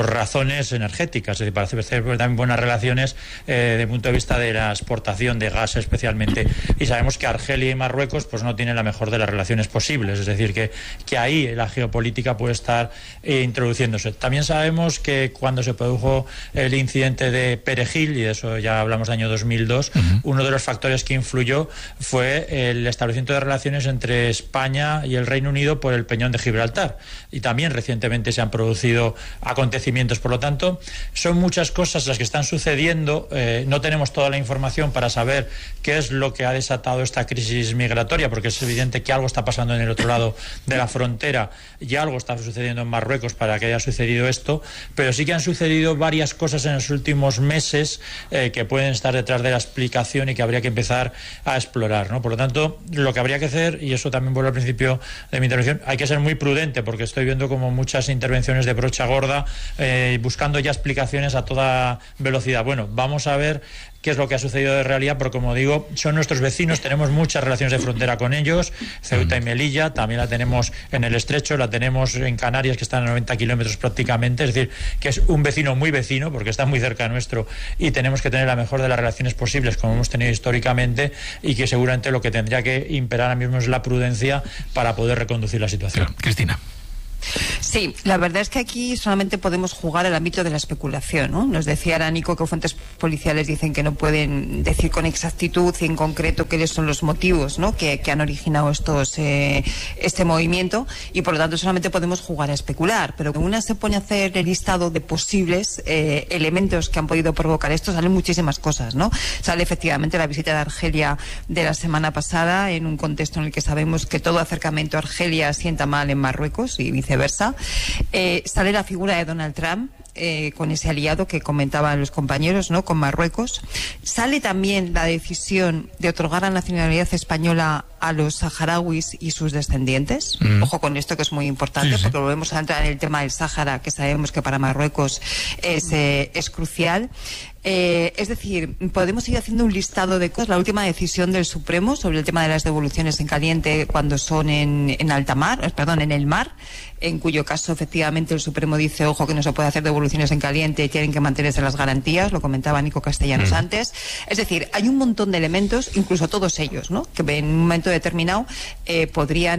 por razones energéticas, es decir, para hacer también buenas relaciones desde el punto de vista de la exportación de gas especialmente. Y sabemos que Argelia y Marruecos pues no tienen la mejor de las relaciones posibles, es decir, que ahí la geopolítica puede estar introduciéndose. También sabemos que cuando se produjo el incidente de Perejil, y de eso ya hablamos del año 2002, uno de los factores que influyó fue el establecimiento de relaciones entre España y el Reino Unido por el Peñón de Gibraltar. Y también recientemente se han producido acontecimientos. Por lo tanto, son muchas cosas las que están sucediendo. No tenemos toda la información para saber qué es lo que ha desatado esta crisis migratoria, porque es evidente que algo está pasando en el otro lado de la frontera y algo está sucediendo en Marruecos para que haya sucedido esto, pero sí que han sucedido varias cosas en los últimos meses que pueden estar detrás de la explicación y que habría que empezar a explorar, ¿no? Por lo tanto, lo que habría que hacer, y eso también vuelvo al principio de mi intervención, hay que ser muy prudente, porque estoy viendo como muchas intervenciones de brocha gorda buscando ya explicaciones a toda velocidad. Bueno, vamos a ver qué es lo que ha sucedido de realidad, porque como digo, son nuestros vecinos, tenemos muchas relaciones de frontera con ellos, Ceuta y Melilla, también la tenemos en el Estrecho, la tenemos en Canarias, que están a 90 kilómetros prácticamente, es decir, que es un vecino muy vecino, porque está muy cerca nuestro, y tenemos que tener la mejor de las relaciones posibles, como hemos tenido históricamente, y que seguramente lo que tendría que imperar ahora mismo es la prudencia para poder reconducir la situación. Claro. Cristina. Sí, la verdad es que aquí solamente podemos jugar al ámbito de la especulación, ¿no? Nos decía ahora Nico que fuentes policiales dicen que no pueden decir con exactitud y en concreto cuáles son los motivos, ¿no?, que han originado este movimiento, y por lo tanto solamente podemos jugar a especular. Pero cuando una se pone a hacer el listado de posibles elementos que han podido provocar esto, salen muchísimas cosas, ¿no? Sale efectivamente la visita de Argelia de la semana pasada, en un contexto en el que sabemos que todo acercamiento a Argelia sienta mal en Marruecos y viceversa. Sale la figura de Donald Trump, con ese aliado que comentaban los compañeros, ¿no?, con Marruecos. Sale también la decisión de otorgar la nacionalidad española a los saharauis y sus descendientes. Ojo con esto, que es muy importante, porque volvemos a entrar en el tema del Sáhara, que sabemos que para Marruecos es crucial. Es decir, podemos ir haciendo un listado de cosas. La última decisión del Supremo sobre el tema de las devoluciones en caliente cuando son en el mar, en cuyo caso efectivamente el Supremo dice, ojo, que no se puede hacer devoluciones en caliente, tienen que mantenerse las garantías, lo comentaba Nico Castellanos antes. Es decir, hay un montón de elementos, incluso todos ellos, ¿no?, que en un momento determinado podrían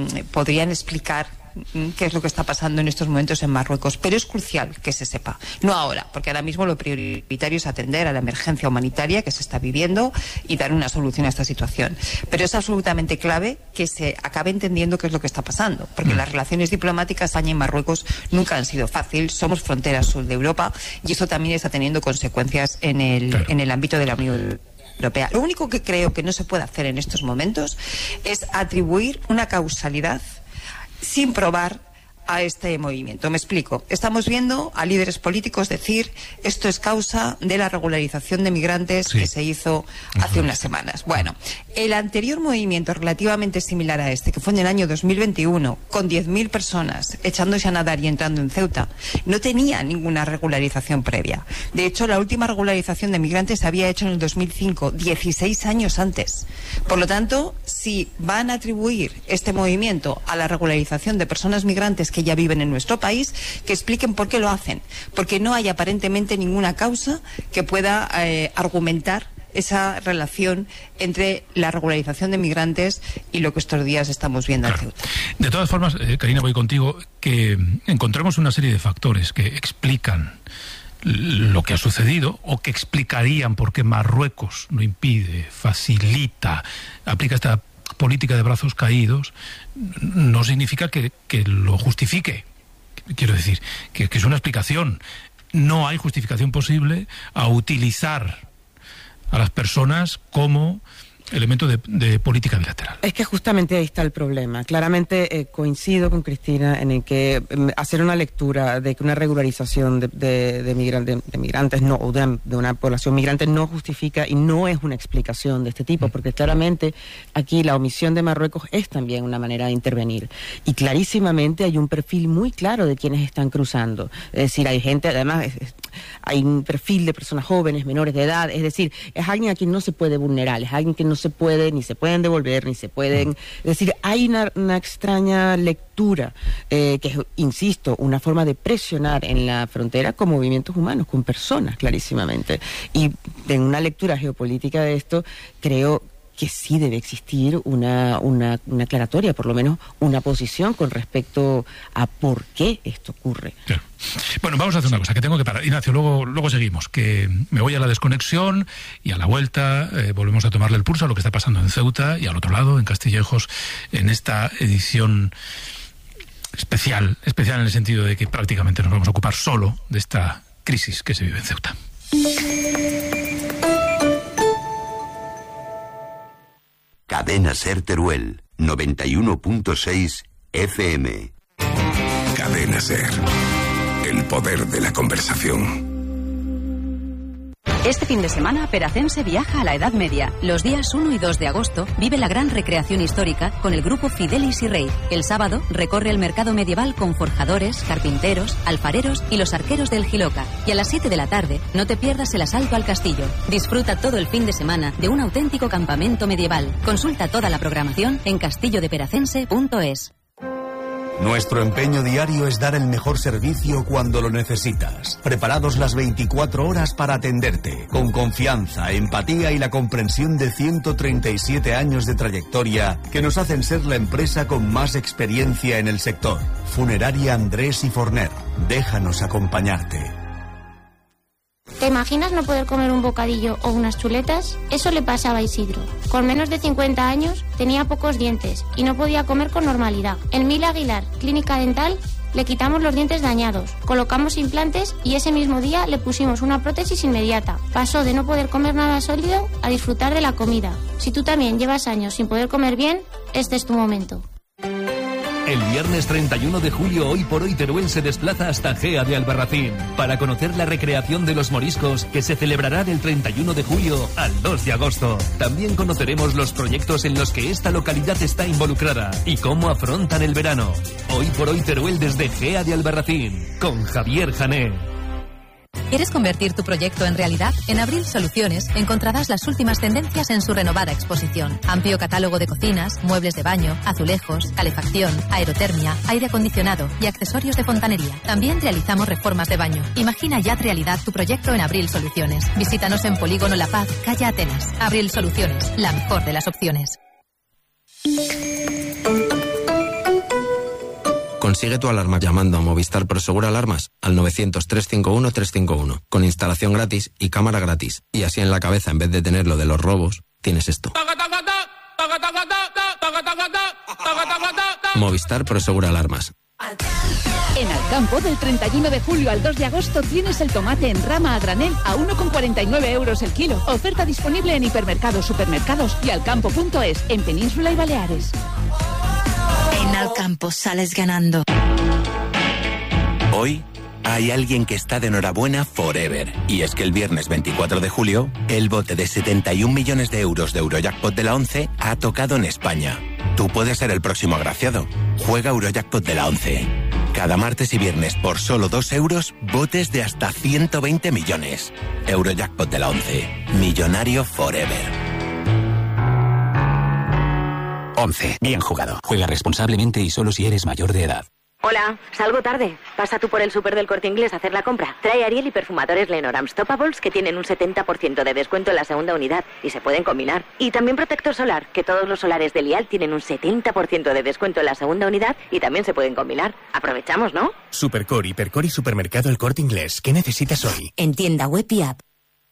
explicar qué es lo que está pasando en estos momentos en Marruecos. Pero es crucial que se sepa, no ahora, porque ahora mismo lo prioritario es atender a la emergencia humanitaria que se está viviendo y dar una solución a esta situación. Pero es absolutamente clave que se acabe entendiendo qué es lo que está pasando, porque las relaciones diplomáticas España y Marruecos nunca han sido fáciles. Somos frontera sur de Europa y eso también está teniendo consecuencias en el ámbito de la Unión Europea. Lo único que creo que no se puede hacer en estos momentos es atribuir una causalidad sin probar a este movimiento. Me explico. Estamos viendo a líderes políticos decir esto es causa de la regularización de migrantes que se hizo hace unas semanas. Bueno, el anterior movimiento relativamente similar a este, que fue en el año 2021, con 10.000 personas echándose a nadar y entrando en Ceuta, no tenía ninguna regularización previa. De hecho, la última regularización de migrantes se había hecho en el 2005, 16 años antes. Por lo tanto, si van a atribuir este movimiento a la regularización de personas migrantes que ya viven en nuestro país, que expliquen por qué lo hacen, porque no hay aparentemente ninguna causa que pueda argumentar esa relación entre la regularización de migrantes y lo que estos días estamos viendo en Ceuta. De todas formas, Karina, voy contigo, que encontremos una serie de factores que explican lo que ha sucedido o que explicarían por qué Marruecos lo impide, facilita, aplica esta política de brazos caídos, no significa que lo justifique. Quiero decir, que es una explicación. No hay justificación posible a utilizar a las personas como elemento de política bilateral. Es que justamente ahí está el problema. Claramente coincido con Cristina en el que hacer una lectura de que una regularización de migrantes no, o de una población migrante no justifica y no es una explicación de este tipo, porque claramente aquí la omisión de Marruecos es también una manera de intervenir. Y clarísimamente hay un perfil muy claro de quienes están cruzando. Es decir, hay gente, además, hay un perfil de personas jóvenes, menores de edad, es decir, es alguien a quien no se puede vulnerar, es alguien que no se puede, ni se pueden devolver, ni se pueden... Es decir, hay una extraña lectura que es, insisto, una forma de presionar en la frontera con movimientos humanos, con personas, clarísimamente. Y en una lectura geopolítica de esto, creo que sí debe existir una aclaratoria, por lo menos una posición con respecto a por qué esto ocurre. Claro. Bueno, vamos a hacer una cosa, que tengo que parar. Ignacio, luego seguimos, que me voy a la desconexión y a la vuelta volvemos a tomarle el pulso a lo que está pasando en Ceuta y al otro lado, en Castillejos, en esta edición especial en el sentido de que prácticamente nos vamos a ocupar solo de esta crisis que se vive en Ceuta. Cadena Ser Teruel, 91.6 FM. Cadena Ser, el poder de la conversación. Este fin de semana, Peracense viaja a la Edad Media. Los días 1 y 2 de agosto vive la gran recreación histórica con el grupo Fidelis y Rey. El sábado recorre el mercado medieval con forjadores, carpinteros, alfareros y los arqueros del Jiloca. Y a las 7 de la tarde no te pierdas el asalto al castillo. Disfruta todo el fin de semana de un auténtico campamento medieval. Consulta toda la programación en castillodeperacense.es. Nuestro empeño diario es dar el mejor servicio cuando lo necesitas. Preparados las 24 horas para atenderte. Con confianza, empatía y la comprensión de 137 años de trayectoria que nos hacen ser la empresa con más experiencia en el sector. Funeraria Andrés y Forner. Déjanos acompañarte. ¿Te imaginas no poder comer un bocadillo o unas chuletas? Eso le pasaba a Isidro. Con menos de 50 años tenía pocos dientes y no podía comer con normalidad. En Mil Aguilar, Clínica Dental, le quitamos los dientes dañados, colocamos implantes y ese mismo día le pusimos una prótesis inmediata. Pasó de no poder comer nada sólido a disfrutar de la comida. Si tú también llevas años sin poder comer bien, este es tu momento. El viernes 31 de julio, Hoy por Hoy Teruel se desplaza hasta Gea de Albarracín para conocer la recreación de los moriscos que se celebrará del 31 de julio al 2 de agosto. También conoceremos los proyectos en los que esta localidad está involucrada y cómo afrontan el verano. Hoy por Hoy Teruel desde Gea de Albarracín, con Javier Jané. ¿Quieres convertir tu proyecto en realidad? En Abril Soluciones encontrarás las últimas tendencias en su renovada exposición. Amplio catálogo de cocinas, muebles de baño, azulejos, calefacción, aerotermia, aire acondicionado y accesorios de fontanería. También realizamos reformas de baño. Imagina ya realidad tu proyecto en Abril Soluciones. Visítanos en Polígono La Paz, calle Atenas. Abril Soluciones, la mejor de las opciones. Consigue tu alarma llamando a Movistar Prosegur Alarmas al 900-351-351, con instalación gratis y cámara gratis. Y así en la cabeza, en vez de tener lo de los robos, tienes esto. Movistar Prosegur Alarmas. En Alcampo, del 31 de julio al 2 de agosto, tienes el tomate en rama a granel a 1,49 euros el kilo. Oferta disponible en hipermercados, supermercados y alcampo.es, en Península y Baleares. En Alcampo sales ganando. Hoy hay alguien que está de enhorabuena forever. Y es que el viernes 24 de julio, el bote de 71 millones de euros de Eurojackpot de la 11 ha tocado en España. Tú puedes ser el próximo agraciado. Juega Eurojackpot de la 11. Cada martes y viernes por solo 2 euros, botes de hasta 120 millones. Eurojackpot de la 11. Millonario forever. 11. Bien jugado. Juega responsablemente y solo si eres mayor de edad. Hola, salgo tarde. Pasa tú por el súper del Corte Inglés a hacer la compra. Trae Ariel y perfumadores Lenorams Topables que tienen un 70% de descuento en la segunda unidad y se pueden combinar. Y también protector solar, que todos los solares de Lial tienen un 70% de descuento en la segunda unidad y también se pueden combinar. Aprovechamos, ¿no? Supercor, Hipercor y Supermercado El Corte Inglés. ¿Qué necesitas hoy? En tienda web y app.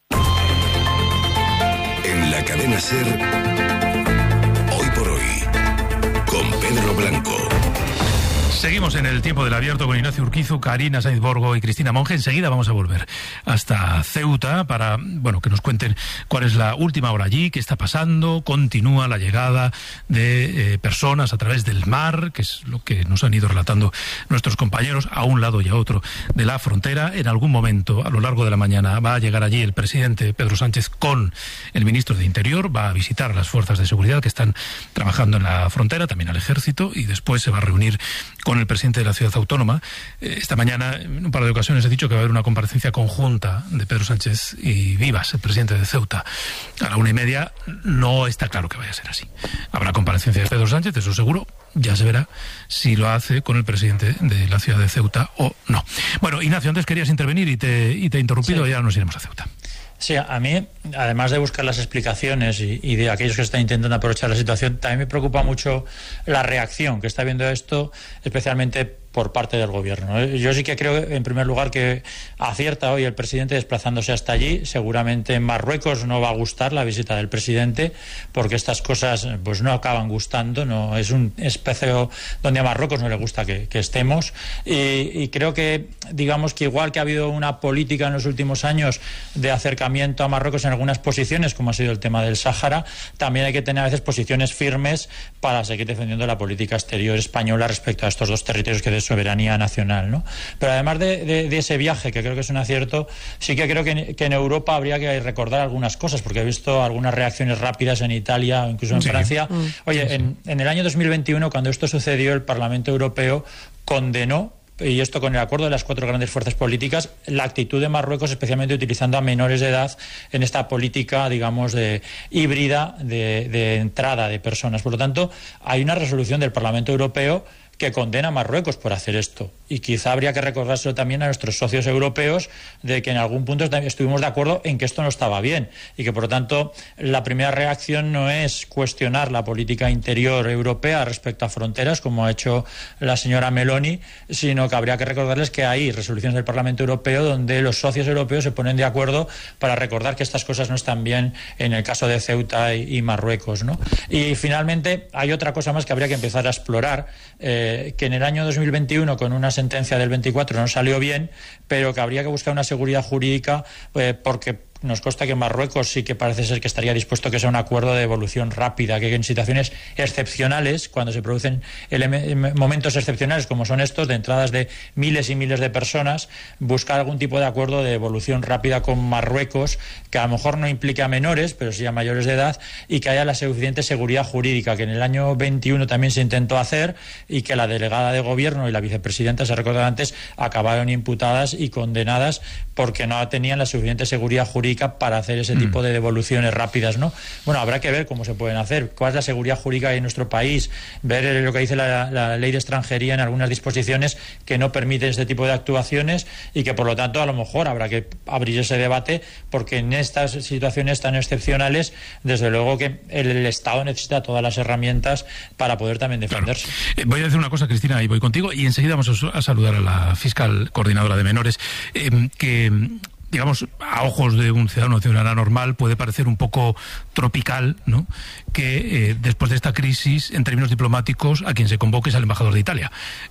En la cadena SER, Hoy por Hoy, con Pedro Blanco. Seguimos en el tiempo del abierto con Ignacio Urquizu, Karina Sainz Borgo y Cristina Monge. Enseguida vamos a volver hasta Ceuta para, que nos cuenten cuál es la última hora allí, qué está pasando. Continúa la llegada de personas a través del mar, que es lo que nos han ido relatando nuestros compañeros a un lado y a otro de la frontera. En algún momento, a lo largo de la mañana, va a llegar allí el presidente Pedro Sánchez con el ministro de Interior, va a visitar a las fuerzas de seguridad que están trabajando en la frontera, también al ejército, y después se va a reunir con con el presidente de la ciudad autónoma. Esta mañana, en un par de ocasiones, he dicho que va a haber una comparecencia conjunta de Pedro Sánchez y Vivas, el presidente de Ceuta, a la 1:30. No está claro que vaya a ser así. Habrá comparecencia de Pedro Sánchez, eso seguro. Ya se verá si lo hace con el presidente de la ciudad de Ceuta o no. Bueno, Ignacio, antes querías intervenir y te he interrumpido, sí. Ya nos iremos a Ceuta. Sí, a mí, además de buscar las explicaciones y de aquellos que están intentando aprovechar la situación, también me preocupa mucho la reacción que está viendo esto, especialmente por parte del gobierno. Yo sí que creo, en primer lugar, que acierta hoy el presidente desplazándose hasta allí. Seguramente en Marruecos no va a gustar la visita del presidente, porque estas cosas pues no acaban gustando, no es un espacio donde a Marruecos no le gusta que estemos, y creo que, digamos que igual que ha habido una política en los últimos años de acercamiento a Marruecos en algunas posiciones, como ha sido el tema del Sáhara, también hay que tener a veces posiciones firmes para seguir defendiendo la política exterior española respecto a estos dos territorios que de soberanía nacional, ¿no? Pero además de ese viaje, que creo que es un acierto, sí que creo que en Europa habría que recordar algunas cosas, porque he visto algunas reacciones rápidas en Italia o incluso en Francia. Oye, en el año 2021, cuando esto sucedió, el Parlamento Europeo condenó, y esto con el acuerdo de las 4 grandes fuerzas políticas, la actitud de Marruecos, especialmente utilizando a menores de edad en esta política, digamos, de híbrida de entrada de personas. Por lo tanto, hay una resolución del Parlamento Europeo que condena a Marruecos por hacer esto. Y quizá habría que recordárselo también a nuestros socios europeos, de que en algún punto estuvimos de acuerdo en que esto no estaba bien, y que por lo tanto la primera reacción no es cuestionar la política interior europea respecto a fronteras, como ha hecho la señora Meloni, sino que habría que recordarles que hay resoluciones del Parlamento Europeo donde los socios europeos se ponen de acuerdo para recordar que estas cosas no están bien en el caso de Ceuta y Marruecos, ¿no? Y finalmente hay otra cosa más que habría que empezar a explorar, que en el año 2021 con una sentencia del 24 no salió bien, pero que habría que buscar una seguridad jurídica, porque nos consta que Marruecos sí que parece ser que estaría dispuesto a que sea un acuerdo de devolución rápida, que en situaciones excepcionales, cuando se producen momentos excepcionales como son estos, de entradas de miles y miles de personas, buscar algún tipo de acuerdo de devolución rápida con Marruecos, que a lo mejor no implique a menores, pero sí a mayores de edad, y que haya la suficiente seguridad jurídica, que en el año 21 también se intentó hacer, y que la delegada de gobierno y la vicepresidenta, se recordaba antes, acabaron imputadas y condenadas porque no tenían la suficiente seguridad jurídica para hacer ese tipo de devoluciones rápidas, ¿no? Bueno, habrá que ver cómo se pueden hacer, cuál es la seguridad jurídica en nuestro país, ver lo que dice la ley de extranjería en algunas disposiciones que no permiten este tipo de actuaciones, y que por lo tanto a lo mejor habrá que abrir ese debate, porque en estas situaciones tan excepcionales, desde luego que el Estado necesita todas las herramientas para poder también defenderse. Claro. Voy a decir una cosa, Cristina, y voy contigo, y enseguida vamos a saludar a la fiscal coordinadora de menores, que digamos, a ojos de un ciudadano o ciudadana normal, puede parecer un poco tropical, ¿no?, que después de esta crisis, en términos diplomáticos, a quien se convoque es al embajador de Italia.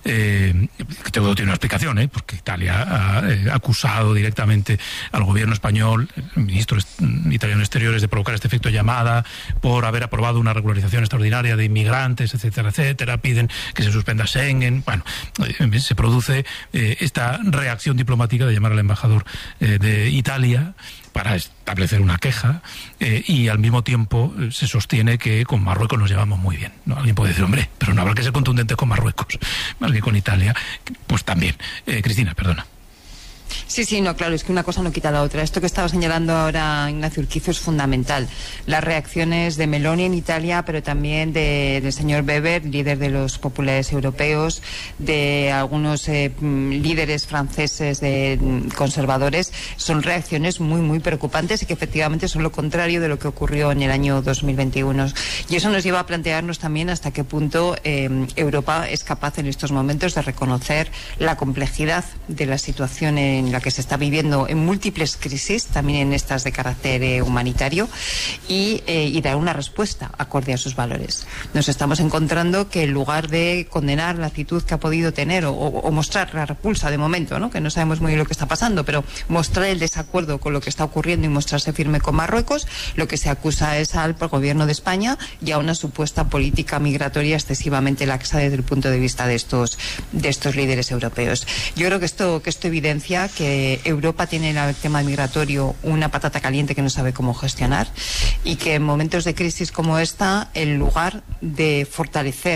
Todo tiene una explicación, porque Italia ha acusado directamente al gobierno español, el ministro italiano de Exteriores, de provocar este efecto llamada por haber aprobado una regularización extraordinaria de inmigrantes, etcétera, etcétera. Piden que se suspenda Schengen. Bueno, se produce esta reacción diplomática de llamar al embajador de Italia para establecer una queja, y al mismo tiempo se sostiene que con Marruecos nos llevamos muy bien, ¿no? Alguien puede decir, hombre, pero no habrá que ser contundentes con Marruecos, más que con Italia. Pues también. Cristina, perdona. Sí, no, claro, es que una cosa no quita la otra. Esto que estaba señalando ahora Ignacio Urquizo es fundamental. Las reacciones de Meloni en Italia, pero también del señor Weber, líder de los populares europeos, de algunos líderes franceses conservadores, son reacciones muy, muy preocupantes, y que efectivamente son lo contrario de lo que ocurrió en el año 2021. Y eso nos lleva a plantearnos también hasta qué punto Europa es capaz en estos momentos de reconocer la complejidad de la situación en la que se está viviendo en múltiples crisis, también en estas de carácter humanitario, y dar una respuesta acorde a sus valores. Nos estamos encontrando que en lugar de condenar la actitud que ha podido tener o mostrar la repulsa de momento, ¿no?, que no sabemos muy bien lo que está pasando, pero mostrar el desacuerdo con lo que está ocurriendo y mostrarse firme con Marruecos, lo que se acusa es al gobierno de España y a una supuesta política migratoria excesivamente laxa desde el punto de vista de estos líderes europeos. Yo creo que esto evidencia que Europa tiene en el tema migratorio una patata caliente que no sabe cómo gestionar, y que en momentos de crisis como esta, en lugar de fortalecer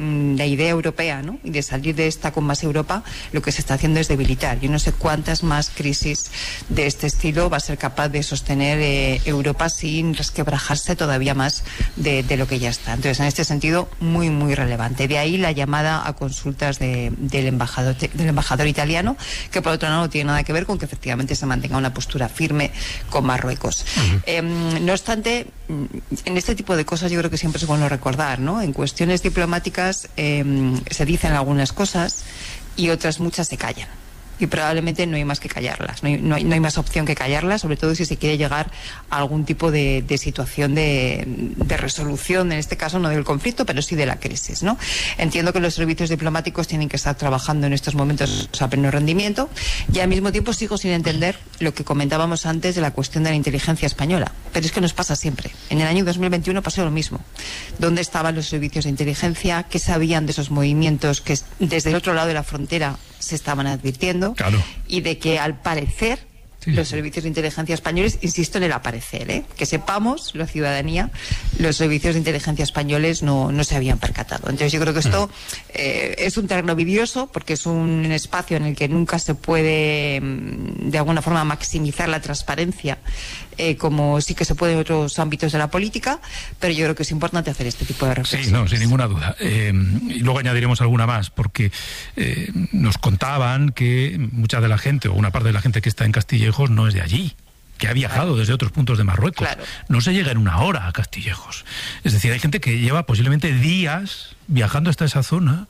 la idea europea, ¿no? Y de salir de esta con más Europa, lo que se está haciendo es debilitar. Yo no sé cuántas más crisis de este estilo va a ser capaz de sostener Europa sin resquebrajarse todavía más de lo que ya está. Entonces, en este sentido, muy, muy relevante. De ahí la llamada a consultas del embajador italiano, que por otro lado no tiene nada que ver con que efectivamente se mantenga una postura firme con Marruecos. No obstante, en este tipo de cosas yo creo que siempre es bueno recordar, ¿no? En cuestiones diplomáticas se dicen algunas cosas y otras muchas se callan. Y probablemente no hay más que callarlas, no hay más opción que callarlas, sobre todo si se quiere llegar a algún tipo de situación de resolución, en este caso no del conflicto, pero sí de la crisis, ¿no? Entiendo que los servicios diplomáticos tienen que estar trabajando en estos momentos a pleno rendimiento, y al mismo tiempo sigo sin entender lo que comentábamos antes de la cuestión de la inteligencia española, pero es que nos pasa siempre. En el año 2021 pasó lo mismo. ¿Dónde estaban los servicios de inteligencia? ¿Qué sabían de esos movimientos que desde el otro lado de la frontera se estaban advirtiendo? Claro. Y de que al parecer los servicios de inteligencia españoles, insisto en el aparecer, que sepamos, la ciudadanía, los servicios de inteligencia españoles no se habían percatado. Entonces yo creo que esto es un terreno vidrioso, porque es un espacio en el que nunca se puede de alguna forma maximizar la transparencia, como sí que se puede en otros ámbitos de la política, pero yo creo que es importante hacer este tipo de reflexiones. Sí, no, sin ninguna duda. Y luego añadiremos alguna más, porque nos contaban que mucha de la gente, o una parte de la gente que está en Castillejos, no es de allí, que ha viajado desde otros puntos de Marruecos. Claro. No se llega en una hora a Castillejos. Es decir, hay gente que lleva posiblemente días viajando hasta esa zona.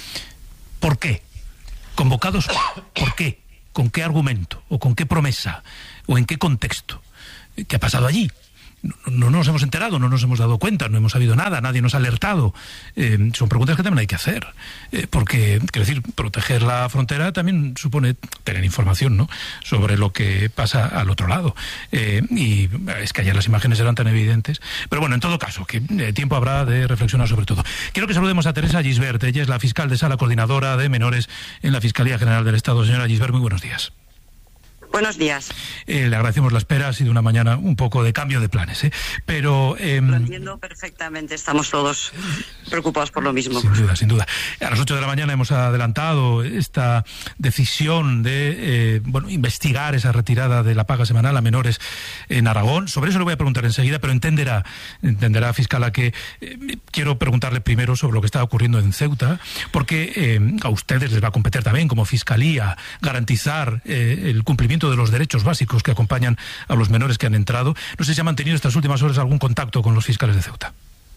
¿Por qué? ¿Convocados? ¿Por qué? ¿Con qué argumento? ¿O con qué promesa? ¿O en qué contexto? ¿Qué ha pasado allí? No nos hemos enterado, no nos hemos dado cuenta, no hemos sabido nada, nadie nos ha alertado. Son preguntas que también hay que hacer, porque, quiero decir, proteger la frontera también supone tener información, ¿no?, sobre lo que pasa al otro lado. Y es que ayer las imágenes eran tan evidentes. Pero bueno, en todo caso, que tiempo habrá de reflexionar sobre todo. Quiero que saludemos a Teresa Gisbert. Ella es la fiscal de sala coordinadora de menores en la Fiscalía General del Estado. Señora Gisbert, muy buenos días. Buenos días. Le agradecemos la espera, ha sido una mañana un poco de cambio de planes, pero... Lo entiendo perfectamente, estamos todos preocupados por lo mismo. Sin duda, sin duda. A las 8 de la mañana hemos adelantado esta decisión de investigar esa retirada de la paga semanal a menores en Aragón. Sobre eso le voy a preguntar enseguida, pero entenderá, fiscala, que quiero preguntarle primero sobre lo que está ocurriendo en Ceuta, porque a ustedes les va a competir también como Fiscalía garantizar el cumplimiento de los derechos básicos que acompañan a los menores que han entrado. No sé si ha mantenido estas últimas horas algún contacto con los fiscales de Ceuta.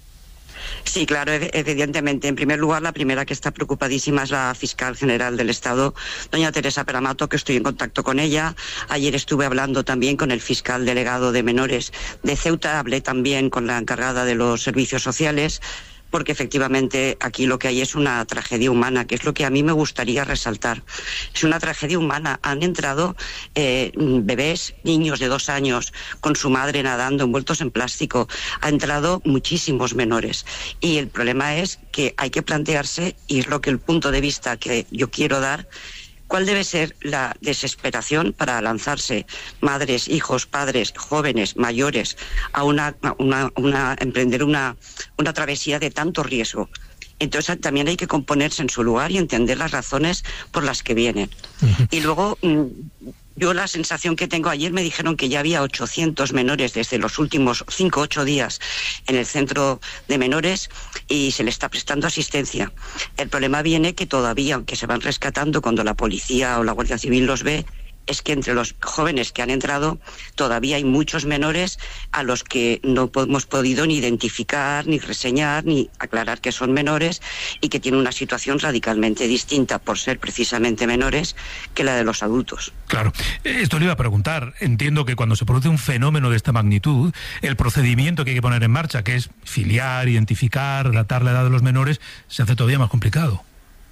Sí, claro, evidentemente. En primer lugar, la primera que está preocupadísima es la fiscal general del Estado, doña Teresa Peramato, que estoy en contacto con ella. Ayer estuve hablando también con el fiscal delegado de menores de Ceuta, hablé también con la encargada de los servicios sociales, porque efectivamente aquí lo que hay es una tragedia humana, que es lo que a mí me gustaría resaltar. Es una tragedia humana. Han entrado bebés, niños de 2 años, con su madre nadando, envueltos en plástico. Ha entrado muchísimos menores. Y el problema es que hay que plantearse, y es lo que el punto de vista que yo quiero dar, ¿cuál debe ser la desesperación para lanzarse madres, hijos, padres, jóvenes, mayores a emprender una travesía de tanto riesgo? Entonces también hay que componerse en su lugar y entender las razones por las que vienen. Y luego, yo la sensación que tengo, ayer me dijeron que ya había 800 menores desde los últimos 5 o 8 días en el centro de menores y se le está prestando asistencia. El problema viene que todavía, aunque se van rescatando cuando la policía o la Guardia Civil los ve, es que entre los jóvenes que han entrado todavía hay muchos menores a los que no hemos podido ni identificar, ni reseñar, ni aclarar que son menores y que tienen una situación radicalmente distinta por ser precisamente menores que la de los adultos. Claro, esto le iba a preguntar. Entiendo que cuando se produce un fenómeno de esta magnitud, el procedimiento que hay que poner en marcha, que es filiar, identificar, datar la edad de los menores, se hace todavía más complicado.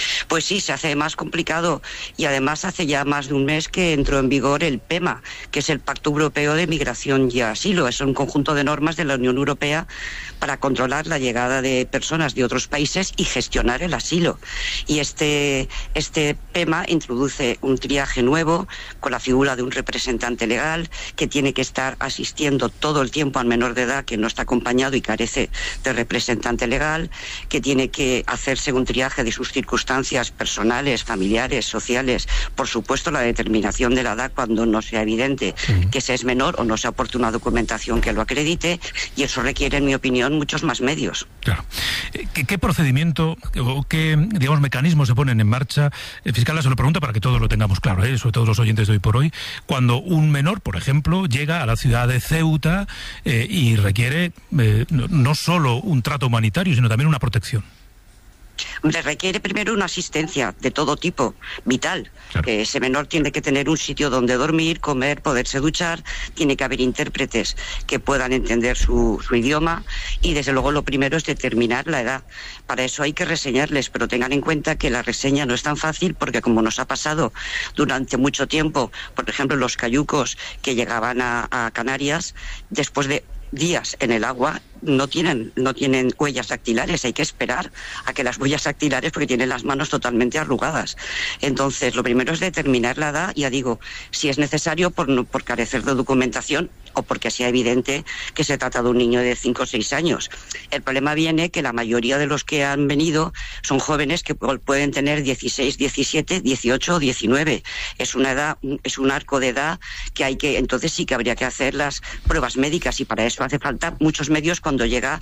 Pues sí, se hace más complicado y además hace ya más de un mes que entró en vigor el PEMA, que es el Pacto Europeo de Migración y Asilo. Es un conjunto de normas de la Unión Europea para controlar la llegada de personas de otros países y gestionar el asilo. Y este PEMA introduce un triaje nuevo con la figura de un representante legal que tiene que estar asistiendo todo el tiempo al menor de edad que no está acompañado y carece de representante legal, que tiene que hacerse un triaje de sus circunstancias personales, familiares, sociales, por supuesto la determinación de la edad cuando no sea evidente que se es menor o no se aporte una documentación que lo acredite, y eso requiere, en mi opinión, muchos más medios. Claro. ¿Qué procedimiento o qué, digamos, mecanismos se ponen en marcha? Fiscal, se lo pregunto para que todos lo tengamos claro, sobre todo los oyentes de Hoy por Hoy, cuando un menor, por ejemplo, llega a la ciudad de Ceuta y requiere no solo un trato humanitario, sino también una protección. Le requiere primero una asistencia de todo tipo, vital. Claro. Ese menor tiene que tener un sitio donde dormir, comer, poderse duchar, tiene que haber intérpretes que puedan entender su idioma, y desde luego lo primero es determinar la edad. Para eso hay que reseñarles, pero tengan en cuenta que la reseña no es tan fácil porque, como nos ha pasado durante mucho tiempo, por ejemplo, los cayucos que llegaban a Canarias, después de días en el agua no tienen huellas dactilares, hay que esperar a que las huellas dactilares, porque tienen las manos totalmente arrugadas. Entonces, lo primero es determinar la edad, ya digo, si es necesario por carecer de documentación o porque sea evidente que se trata de un niño de 5 o 6 años. El problema viene que la mayoría de los que han venido son jóvenes que pueden tener 16, 17, 18 o 19. Es una edad, es un arco de edad que entonces sí que habría que hacer las pruebas médicas, y para eso hace falta muchos medios cuando llega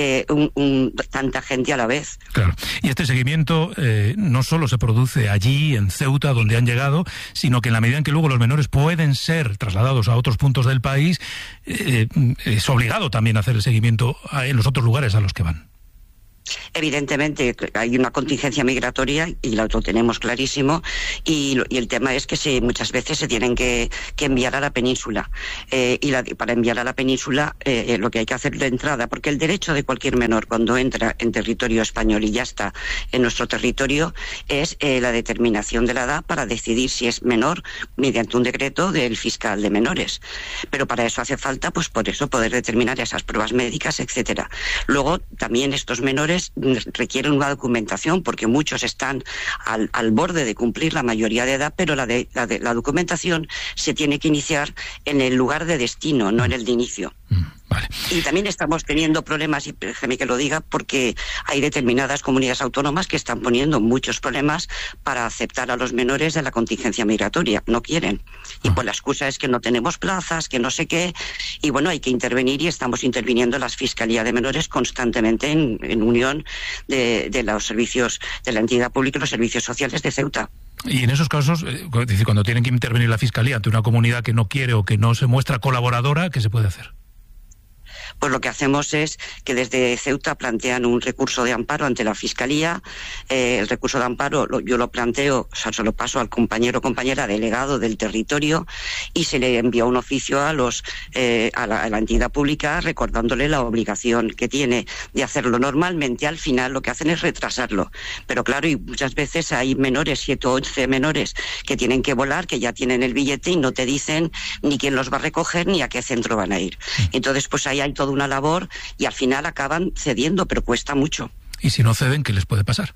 tanta gente a la vez. Claro. Y este seguimiento no solo se produce allí, en Ceuta, donde han llegado, sino que en la medida en que luego los menores pueden ser trasladados a otros puntos del país, es obligado también a hacer el seguimiento en los otros lugares a los que van. Evidentemente hay una contingencia migratoria y lo tenemos clarísimo, y el tema es que muchas veces se tienen que enviar a la península, para enviar a la península lo que hay que hacer de entrada, porque el derecho de cualquier menor cuando entra en territorio español y ya está en nuestro territorio es la determinación de la edad para decidir si es menor mediante un decreto del fiscal de menores, pero para eso hace falta, pues por eso, poder determinar esas pruebas médicas, etcétera. Luego también estos menores requieren una documentación, porque muchos están al borde de cumplir la mayoría de edad, pero la documentación se tiene que iniciar en el lugar de destino, no en el de inicio. Vale. Y también estamos teniendo problemas, y déjeme que lo diga, porque hay determinadas comunidades autónomas que están poniendo muchos problemas para aceptar a los menores de la contingencia migratoria. No quieren. Y pues la excusa es que no tenemos plazas, que no sé qué. Y bueno, hay que intervenir, y estamos interviniendo las Fiscalías de Menores constantemente en unión de los servicios de la entidad pública y los servicios sociales de Ceuta. Y en esos casos, es decir, cuando tienen que intervenir la Fiscalía ante una comunidad que no quiere o que no se muestra colaboradora, ¿qué se puede hacer? Pues lo que hacemos es que desde Ceuta plantean un recurso de amparo ante la Fiscalía. El recurso de amparo yo lo planteo, se lo paso al compañero o compañera delegado del territorio, y se le envía un oficio a la entidad pública recordándole la obligación que tiene de hacerlo. Normalmente al final lo que hacen es retrasarlo, pero claro, y muchas veces hay menores, 7 o 11 menores que tienen que volar, que ya tienen el billete y no te dicen ni quién los va a recoger ni a qué centro van a ir. Entonces pues ahí hay toda una labor, y al final acaban cediendo, pero cuesta mucho. Y si no ceden, ¿qué les puede pasar?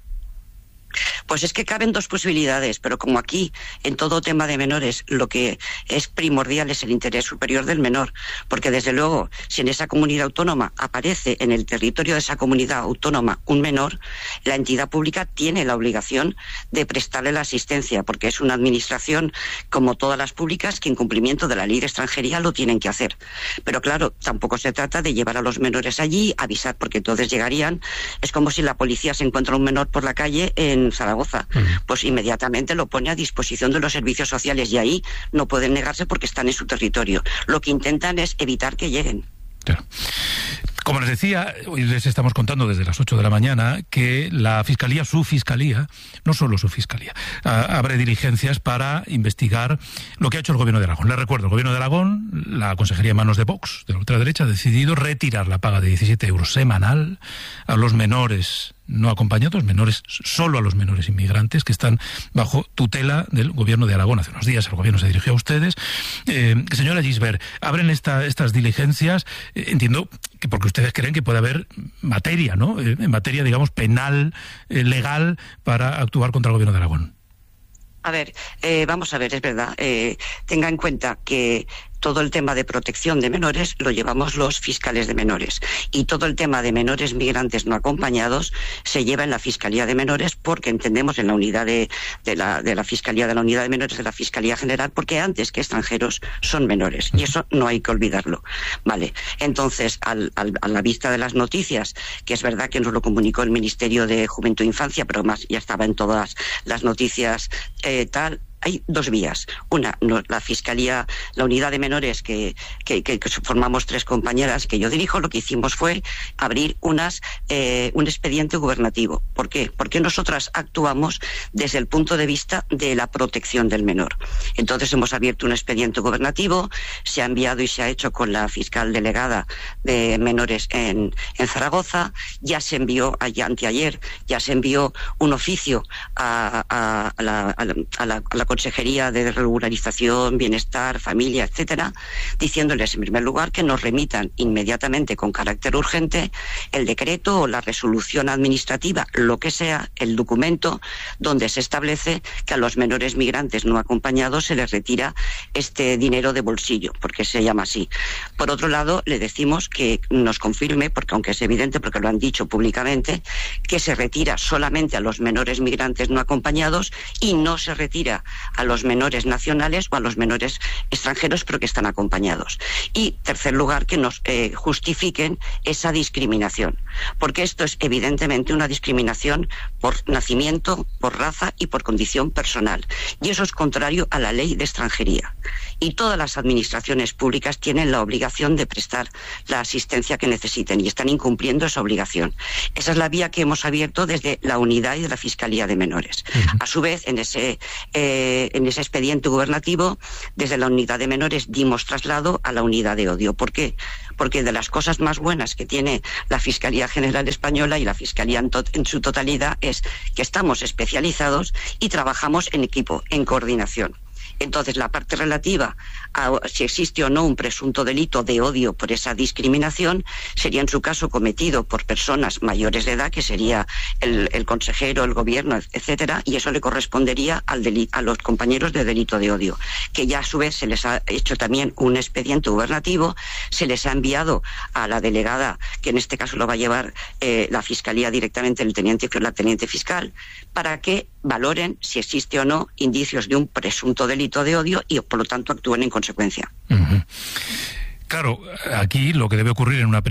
Pues es que caben dos posibilidades, pero como aquí, en todo tema de menores, lo que es primordial es el interés superior del menor, porque desde luego, si en esa comunidad autónoma aparece en el territorio de esa comunidad autónoma un menor, la entidad pública tiene la obligación de prestarle la asistencia, porque es una administración, como todas las públicas, que en cumplimiento de la ley de extranjería lo tienen que hacer. Pero claro, tampoco se trata de llevar a los menores allí, avisar, porque entonces llegarían. Es como si la policía se encuentra un menor por la calle en Zaragoza, pues inmediatamente lo pone a disposición de los servicios sociales, y ahí no pueden negarse porque están en su territorio. Lo que intentan es evitar que lleguen. Claro. Como les decía, hoy les estamos contando desde las 8 de la mañana que la Fiscalía, su Fiscalía, no solo su Fiscalía, abre diligencias para investigar lo que ha hecho el Gobierno de Aragón. Les recuerdo, el Gobierno de Aragón, la Consejería en manos de Vox, de la ultraderecha, ha decidido retirar la paga de 17 euros semanal a los menores no acompañados, menores, solo a los menores inmigrantes que están bajo tutela del Gobierno de Aragón. Hace unos días el Gobierno se dirigió a ustedes. Señora Gisbert, abren estas diligencias, entiendo que porque ustedes creen que puede haber materia, ¿no? En materia, digamos, penal, legal, para actuar contra el Gobierno de Aragón. A ver, vamos a ver, es verdad. Tenga en cuenta que todo el tema de protección de menores lo llevamos los fiscales de menores, y todo el tema de menores migrantes no acompañados se lleva en la Fiscalía de Menores, porque entendemos en la unidad de la Fiscalía de la Unidad de Menores de la Fiscalía General, porque antes que extranjeros son menores, y eso no hay que olvidarlo. Vale, entonces, a la vista de las noticias, que es verdad que nos lo comunicó el Ministerio de Juventud e Infancia, pero más ya estaba en todas las noticias hay dos vías. Una, la Fiscalía, la Unidad de Menores, que formamos 3 compañeras que yo dirijo, lo que hicimos fue abrir un expediente gubernativo. ¿Por qué? Porque nosotras actuamos desde el punto de vista de la protección del menor. Entonces hemos abierto un expediente gubernativo, se ha enviado y se ha hecho con la fiscal delegada de menores en Zaragoza, ya se envió, anteayer, ya se envió un oficio a la Consejería de Regularización, Bienestar, Familia, etcétera, diciéndoles en primer lugar que nos remitan inmediatamente con carácter urgente el decreto o la resolución administrativa, lo que sea, el documento donde se establece que a los menores migrantes no acompañados se les retira este dinero de bolsillo, porque se llama así. Por otro lado, le decimos que nos confirme, porque aunque es evidente, porque lo han dicho públicamente, que se retira solamente a los menores migrantes no acompañados y no se retira a los menores nacionales o a los menores extranjeros pero que están acompañados. Y tercer lugar, que nos justifiquen esa discriminación, porque esto es evidentemente una discriminación por nacimiento, por raza y por condición personal, y eso es contrario a la ley de extranjería, y todas las administraciones públicas tienen la obligación de prestar la asistencia que necesiten y están incumpliendo esa obligación. Esa es la vía que hemos abierto desde la unidad y de la Fiscalía de Menores. A su vez, en ese expediente gubernativo, desde la unidad de menores dimos traslado a la unidad de odio. ¿Por qué? Porque de las cosas más buenas que tiene la Fiscalía General Española y la Fiscalía en su totalidad es que estamos especializados y trabajamos en equipo, en coordinación. Entonces, la parte relativa a si existe o no un presunto delito de odio por esa discriminación sería en su caso cometido por personas mayores de edad, que sería el consejero, el gobierno, etcétera, y eso le correspondería a los compañeros de delito de odio, que ya a su vez se les ha hecho también un expediente gubernativo, se les ha enviado a la delegada, que en este caso lo va a llevar la Fiscalía directamente, la teniente fiscal, para que valoren si existe o no indicios de un presunto delito de odio y por lo tanto actúen en consecuencia. Claro, aquí lo que debe ocurrir en una